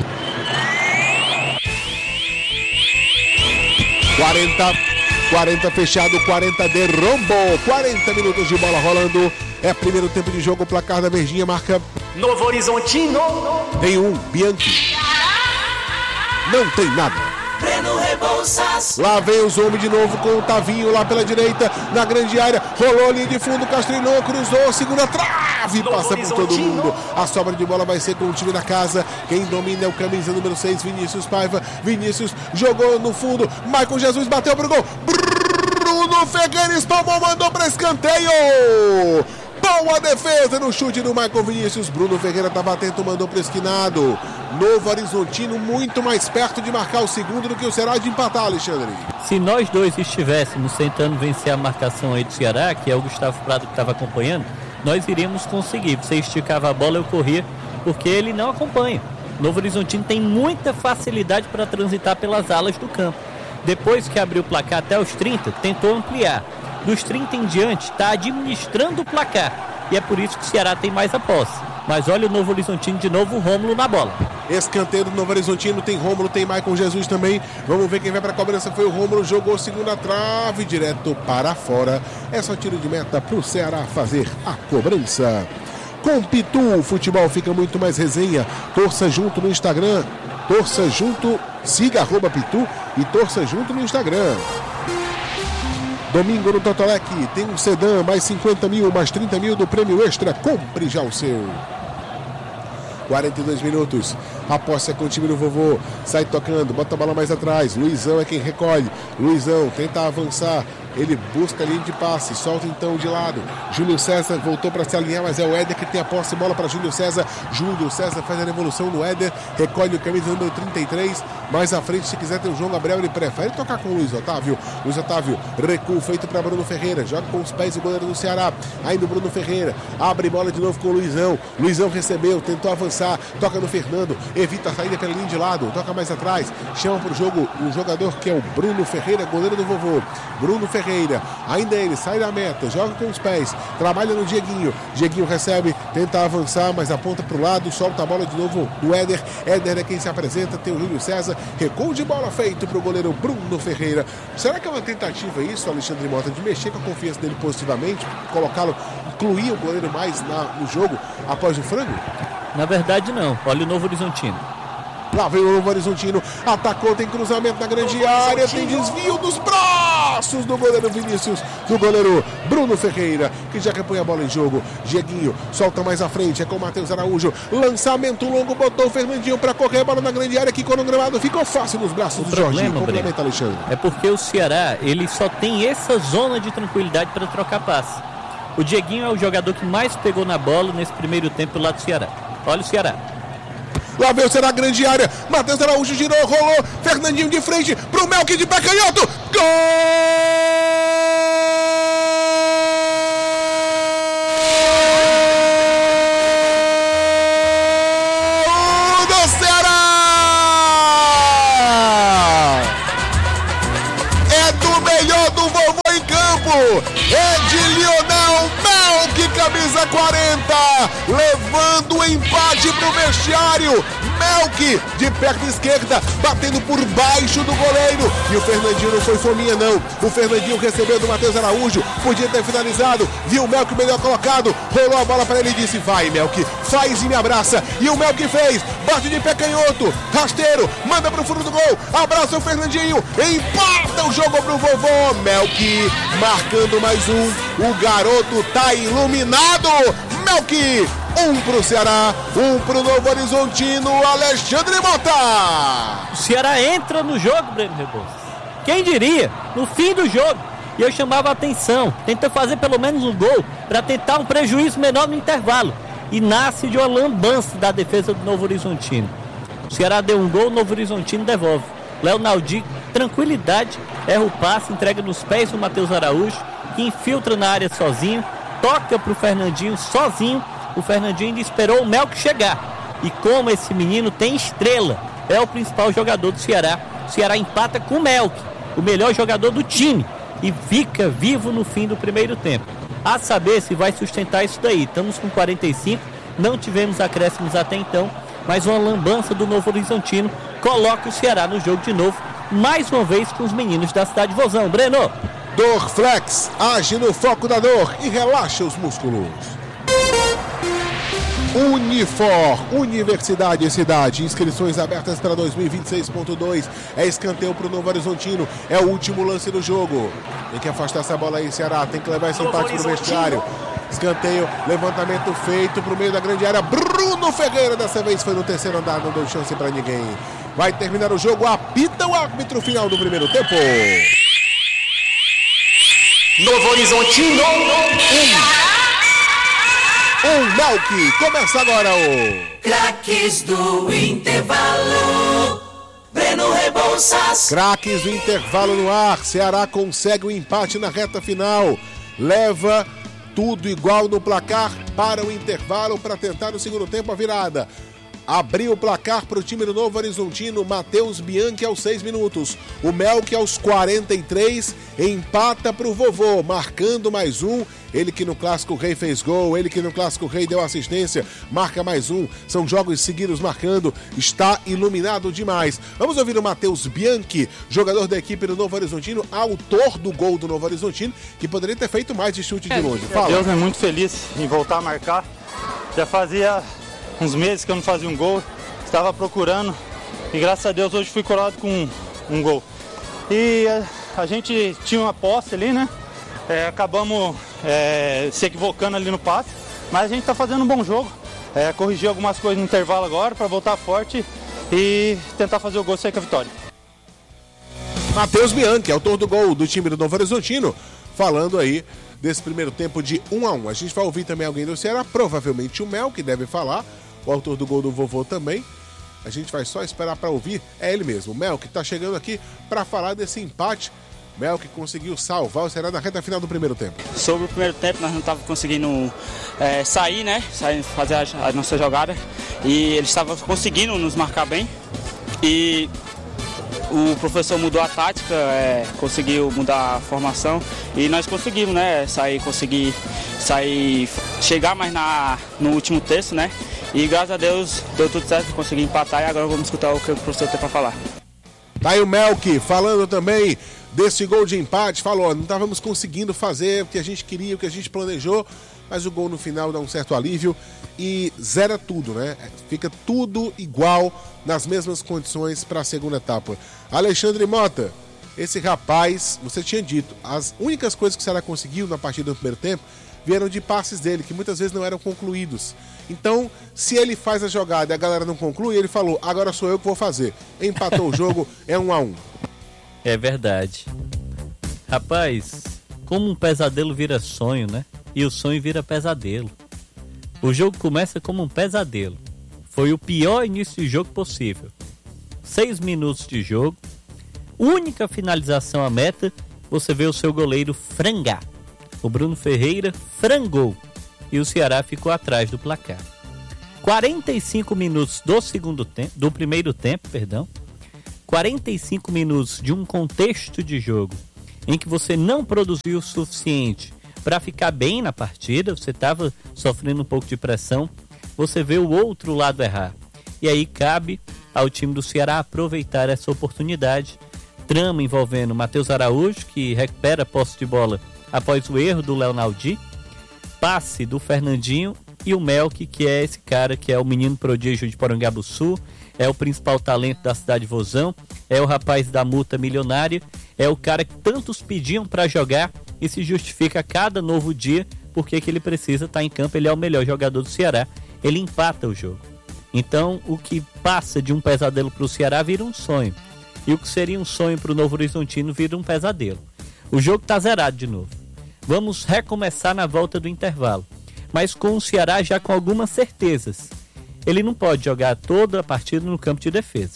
Speaker 1: 40 fechado, 40 derrumbou, 40 minutos de bola rolando. É primeiro tempo de jogo, o placar da Verdinha marca
Speaker 2: Novo Horizontino.
Speaker 1: Tem um, Bianchi. Não tem nada.
Speaker 4: Breno Rebouças.
Speaker 1: Lá vem os homens de novo com o Tavinho lá pela direita, na grande área. Rolou ali de fundo, Castrilhou, cruzou, segunda trave, passa por todo mundo. A sobra de bola vai ser com o time da casa. Quem domina é o camisa número 6, Vinícius Paiva. Vinícius jogou no fundo. Maicon Jesus bateu pro gol. Bruno Ferreira tomou, mandou para escanteio. Boa defesa no chute do Maicon Vinícius. Bruno Ferreira estava atento, mandou para o esquinado. Novo Horizontino muito mais perto de marcar o segundo do que o Ceará de empatar, Alexandre.
Speaker 3: Se nós dois estivéssemos tentando vencer a marcação aí do Ceará, que é o Gustavo Prado que estava acompanhando, nós iríamos conseguir. Você esticava a bola, eu corria, porque ele não acompanha. Novo Horizontino tem muita facilidade para transitar pelas alas do campo. Depois que abriu o placar até os 30, tentou ampliar. Dos 30 em diante, está administrando o placar. E é por isso que o Ceará tem mais a posse. Mas olha o Novo Horizontino de novo, o Rômulo na bola.
Speaker 1: Escanteio do Novo Horizontino, tem Rômulo, tem Maicon Jesus também. Vamos ver quem vai para a cobrança. Foi o Rômulo, jogou segunda trave, direto para fora. É só tiro de meta para o Ceará fazer a cobrança. Com Pitu, o futebol fica muito mais resenha. Torça junto no Instagram. Torça junto, siga @Pitu e torça junto no Instagram. Domingo no Totolec tem um sedã, mais 50 mil, mais 30 mil do prêmio extra. Compre já o seu. 42 minutos. A posse é com o time do vovô. Sai tocando, bota a bola mais atrás. Luizão é quem recolhe. Luizão tenta avançar. Ele busca a linha de passe, solta então de lado. Júlio César voltou para se alinhar, mas é o Éder que tem a posse. Bola para Júlio César. Júlio César faz a devolução no Éder. Recolhe o camisa número 33. Mais à frente, se quiser ter o João Gabriel, ele prefere tocar com o Luiz Otávio. Luiz Otávio, recuo feito para Bruno Ferreira. Joga com os pés o goleiro do Ceará. Ainda o Bruno Ferreira. Abre bola de novo com o Luizão. Luizão recebeu, tentou avançar. Toca no Fernando. Evita a saída pela linha de lado. Toca mais atrás. Chama para o jogo o jogador que é o Bruno Ferreira, goleiro do vovô. Bruno Ferreira, ainda ele, sai da meta, joga com os pés, trabalha no Dieguinho. Dieguinho recebe, tenta avançar, mas aponta para o lado, solta a bola de novo o Éder. Éder é quem se apresenta, tem o Júlio César, recuo de bola feito para o goleiro Bruno Ferreira. Será que é uma tentativa isso, Alexandre Mota, de mexer com a confiança dele positivamente, colocá-lo, incluir o goleiro mais no jogo após o frango?
Speaker 3: Na verdade não, olha o Novo Horizontino.
Speaker 1: Lá vem o Novo Horizontino, atacou, tem cruzamento na grande área, tem desvio dos braços braços do goleiro Vinícius, do goleiro Bruno Ferreira, que já repõe a bola em jogo. Dieguinho solta mais à frente, é com o Matheus Araújo. Lançamento longo, botou o Fernandinho para correr a bola na grande área, quicou no gramado, ficou fácil nos braços do Jorginho. Complementa, Alexandre.
Speaker 3: É porque o Ceará, ele só tem essa zona de tranquilidade para trocar passe. O Dieguinho é o jogador que mais pegou na bola nesse primeiro tempo lá do Ceará. Olha o Ceará.
Speaker 1: Lá veio o Ceará, grande área. Matheus Araújo girou, rolou. Fernandinho de frente pro Melk de pé canhoto. Gol do Ceará! É do melhor do vovô em campo. É de Lionel Melk, camisa 40, levando o empate pro vestiário. Melk de perna esquerda, batendo por baixo do goleiro. E o Fernandinho não foi fominha, não. O Fernandinho recebeu do Matheus Araújo, podia ter finalizado. Viu o Melk melhor colocado, rolou a bola para ele e disse: vai, Melk, faz e me abraça. E o Melk fez, bate de pé canhoto, rasteiro, manda pro fundo do gol, abraça o Fernandinho, empata o jogo pro vovô. Melk marcando mais um. O garoto tá iluminado. Melk, 1 pro Ceará, 1 pro Novo Horizontino, Alexandre Mota.
Speaker 3: O Ceará entra no jogo, Breno Rebouças. Quem diria? No fim do jogo. E eu chamava a atenção. Tenta fazer pelo menos um gol para tentar um prejuízo menor no intervalo. E nasce de uma lambança da defesa do Novo Horizontino. O Ceará deu um gol, o Novo Horizontino devolve. Léo Naldi, tranquilidade, erra o passe, entrega nos pés do Matheus Araújo, que infiltra na área sozinho, toca pro Fernandinho sozinho. O Fernandinho ainda esperou o Melk chegar. E como esse menino tem estrela, é o principal jogador do Ceará. O Ceará empata com o Melk, o melhor jogador do time, e fica vivo no fim do primeiro tempo. A saber se vai sustentar isso daí. Estamos com 45, não tivemos acréscimos até então, mas uma lambança do Novo Horizontino coloca o Ceará no jogo de novo, mais uma vez com os meninos da cidade Vozão. Breno.
Speaker 1: Dorflex, age no foco da dor e relaxa os músculos. Unifor, Universidade e Cidade, inscrições abertas para 2026.2, é escanteio para o Novo Horizontino, é o último lance do jogo. Tem que afastar essa bola aí, Ceará, tem que levar esse empate para o vestiário. Escanteio, levantamento feito para o meio da grande área, Bruno Ferreira, dessa vez foi no terceiro andar, não deu chance para ninguém. Vai terminar o jogo, apita o árbitro final do primeiro tempo.
Speaker 2: Novo Horizontino,
Speaker 1: Melk, começa agora o
Speaker 4: Craques do intervalo. Breno Rebouças.
Speaker 1: Craques do intervalo no ar. Ceará consegue o empate na reta final. Leva tudo igual no placar para o intervalo para tentar no segundo tempo a virada. Abriu o placar para o time do Novo Horizontino, Matheus Bianchi aos 6 minutos. O Melk aos 43, empata para o vovô, marcando mais um. Ele que no Clássico Rei fez gol, ele que no Clássico Rei deu assistência, marca mais um. São jogos seguidos marcando, está iluminado demais. Vamos ouvir o Matheus Bianchi, jogador da equipe do Novo Horizontino, autor do gol do Novo Horizontino, que poderia ter feito mais de chute de longe. Fala.
Speaker 7: Deus é muito feliz em voltar a marcar. Já fazia uns meses que eu não fazia um gol, estava procurando e graças a Deus hoje fui coroado com um gol. E a gente tinha uma posse ali, né? Acabamos se equivocando ali no passe, mas a gente está fazendo um bom jogo. Corrigir algumas coisas no intervalo agora para voltar forte e tentar fazer o gol e sair com a vitória.
Speaker 1: Matheus Bianchi, autor do gol do time do Novo Horizontino, falando aí desse primeiro tempo de 1-1. A gente vai ouvir também alguém do Ceará, provavelmente o Mel, que deve falar, o autor do gol do vovô também. A gente vai só esperar para ouvir, é ele mesmo, o Mel, que está chegando aqui para falar desse empate. Mel que conseguiu salvar o Ceará na reta final do primeiro tempo.
Speaker 8: Sobre o primeiro tempo, nós não estávamos conseguindo sair, né? Fazer a nossa jogada. E eles estavam conseguindo nos marcar bem. E o professor mudou a tática, conseguiu mudar a formação. E nós conseguimos, né? Conseguir sair, chegar mais no último terço, né? E graças a Deus deu tudo certo, consegui empatar. E agora vamos escutar o que o professor tem para falar.
Speaker 1: Tá aí o Melk falando também desse gol de empate, falou, não estávamos conseguindo fazer o que a gente queria, o que a gente planejou, mas o gol no final dá um certo alívio e zera tudo, né? Fica tudo igual, nas mesmas condições para a segunda etapa. Alexandre Mota, esse rapaz, você tinha dito, as únicas coisas que o Ceará conseguiu na partida do primeiro tempo vieram de passes dele, que muitas vezes não eram concluídos. Então, se ele faz a jogada e a galera não conclui, ele falou, agora sou eu que vou fazer. Empatou o jogo, é 1-1.
Speaker 3: É verdade. Rapaz, como um pesadelo vira sonho, né? E o sonho vira pesadelo. O jogo começa como um pesadelo. Foi o pior início de jogo possível. 6 minutos de jogo, única finalização à meta, você vê o seu goleiro frangar. O Bruno Ferreira frangou e o Ceará ficou atrás do placar. 45 minutos do primeiro tempo, 45 minutos de um contexto de jogo em que você não produziu o suficiente para ficar bem na partida, você estava sofrendo um pouco de pressão, você vê o outro lado errar. E aí cabe ao time do Ceará aproveitar essa oportunidade. Trama envolvendo Matheus Araújo, que recupera a posse de bola após o erro do Leonaldi, passe do Fernandinho e o Melk, que é esse cara que é o menino prodígio de Porangabuçu, é o principal talento da cidade de Vozão, é o rapaz da multa milionária, é o cara que tantos pediam para jogar e se justifica a cada novo dia porque que ele precisa estar em campo. Ele é o melhor jogador do Ceará, ele empata o jogo. Então o que passa de um pesadelo para o Ceará vira um sonho, e o que seria um sonho para o Novo Horizontino vira um pesadelo. O jogo está zerado de novo. Vamos recomeçar na volta do intervalo, mas com o Ceará já com algumas certezas. Ele não pode jogar toda a partida no campo de defesa.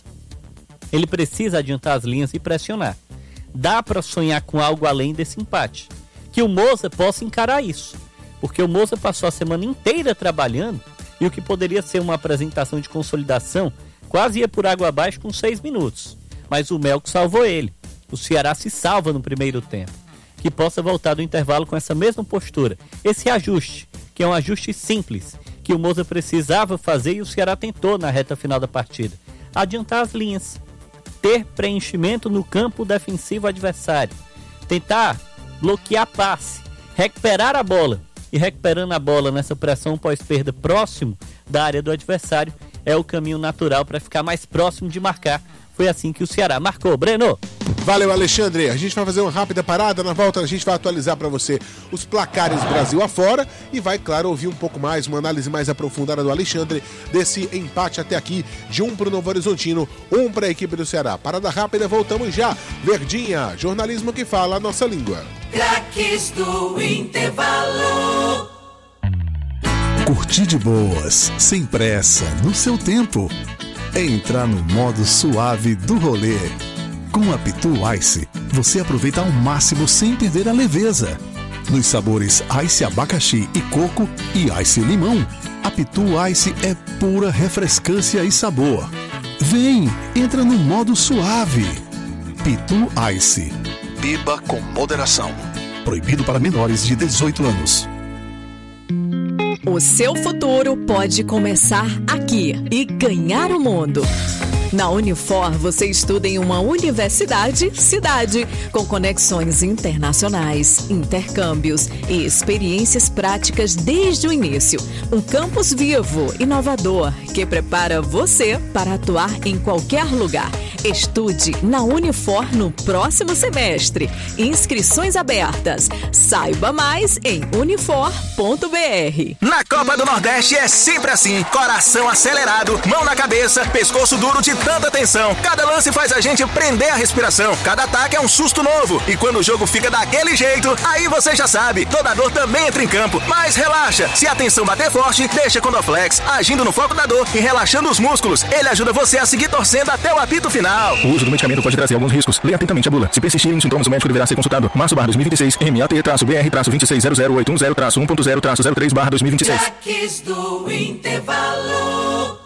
Speaker 3: Ele precisa adiantar as linhas e pressionar. Dá para sonhar com algo além desse empate. Que o Moza possa encarar isso, porque o Moza passou a semana inteira trabalhando e o que poderia ser uma apresentação de consolidação quase ia por água abaixo com 6 minutos. Mas o Melco salvou ele. O Ceará se salva no primeiro tempo. Que possa voltar do intervalo com essa mesma postura. Esse ajuste, que é um ajuste simples, que o Moza precisava fazer e o Ceará tentou na reta final da partida. Adiantar as linhas. Ter preenchimento no campo defensivo adversário. Tentar bloquear passe. Recuperar a bola. E recuperando a bola nessa pressão pós-perda próximo da área do adversário é o caminho natural para ficar mais próximo de marcar. Foi assim que o Ceará marcou. Breno!
Speaker 1: Valeu, Alexandre. A gente vai fazer uma rápida parada. Na volta a gente vai atualizar para você os placares Brasil afora e vai, claro, ouvir um pouco mais, uma análise mais aprofundada do Alexandre desse empate até aqui de 1 para o Novo Horizontino, 1 para a equipe do Ceará. Parada rápida, voltamos já. Verdinha, jornalismo que fala a nossa língua.
Speaker 4: Craques do intervalo.
Speaker 9: Curtir de boas, sem pressa, no seu tempo. Entrar no modo suave do rolê. Com a Pitu Ice, você aproveita ao máximo sem perder a leveza. Nos sabores Ice abacaxi e coco e Ice limão, a Pitu Ice é pura refrescância e sabor. Vem, entra no modo suave. Pitu Ice. Beba com moderação. Proibido para menores de 18 anos.
Speaker 10: O seu futuro pode começar aqui e ganhar o mundo. Na Unifor, você estuda em uma universidade-cidade, com conexões internacionais, intercâmbios e experiências práticas desde o início. Um campus vivo, inovador, que prepara você para atuar em qualquer lugar. Estude na Unifor no próximo semestre. Inscrições abertas. Saiba mais em unifor.br.
Speaker 2: Na Copa do Nordeste é sempre assim. Coração acelerado, mão na cabeça, pescoço duro de tanta tensão. Cada lance faz a gente prender a respiração. Cada ataque é um susto novo. E quando o jogo fica daquele jeito, aí você já sabe, toda dor também entra em campo. Mas relaxa, se a tensão bater forte, deixa Condoflex, agindo no foco da dor e relaxando os músculos. Ele ajuda você a seguir torcendo até o apito final.
Speaker 6: O uso do medicamento pode trazer alguns riscos. Leia atentamente a bula. Se persistirem sintomas, o médico deverá ser consultado. Março/2026, MAT-BR-26080.030/1.0/03/2026.
Speaker 4: Craques do intervalo.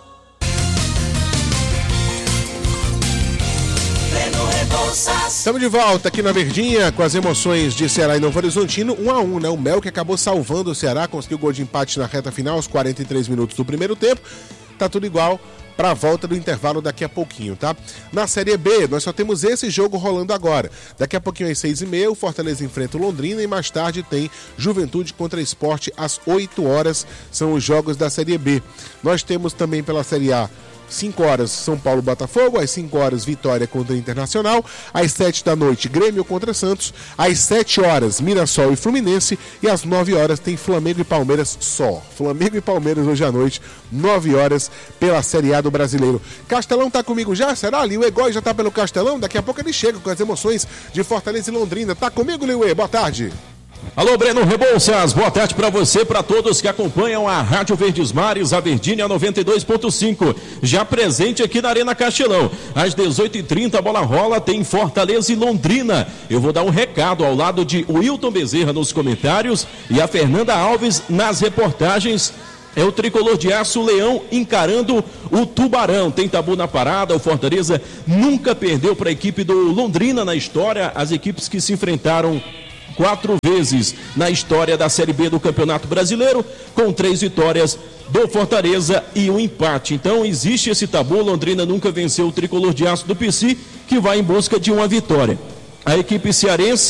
Speaker 1: Estamos de volta aqui na Verdinha com as emoções de Ceará e Novo Horizontino, 1-1, né? O Mel que acabou salvando o Ceará, conseguiu gol de empate na reta final aos 43 minutos do primeiro tempo. Tá tudo igual para a volta do intervalo daqui a pouquinho, tá? Na Série B, nós só temos esse jogo rolando agora. Daqui a pouquinho às 6h30, o Fortaleza enfrenta o Londrina e mais tarde tem Juventude contra Sport às 8 horas. São os jogos da Série B. Nós temos também pela Série A 5 horas São Paulo Botafogo, às 5 horas Vitória contra o Internacional, às 7 da noite Grêmio contra Santos, às 7 horas Mirassol e Fluminense e às 9 horas tem Flamengo e Palmeiras só. Flamengo e Palmeiras hoje à noite, 9 horas pela Série A do Brasileiro. Castelão tá comigo já? Será? Liu Egói já tá pelo Castelão? Daqui a pouco ele chega com as emoções de Fortaleza e Londrina. Tá comigo, Liu? Boa tarde.
Speaker 11: Alô, Breno Rebouças, boa tarde para você, para todos que acompanham a Rádio Verdes Mares, a Verdinha 92.5, já presente aqui na Arena Castelão. Às 18h30 a bola rola, tem Fortaleza e Londrina. Eu vou dar um recado ao lado de Wilton Bezerra nos comentários e a Fernanda Alves nas reportagens. É o tricolor de aço Leão encarando o Tubarão. Tem tabu na parada, o Fortaleza nunca perdeu para a equipe do Londrina na história, as equipes que se enfrentaram 4 vezes na história da Série B do Campeonato Brasileiro, com 3 vitórias do Fortaleza e um empate. Então existe esse tabu, Londrina nunca venceu o tricolor de aço do PC, que vai em busca de uma vitória. A equipe cearense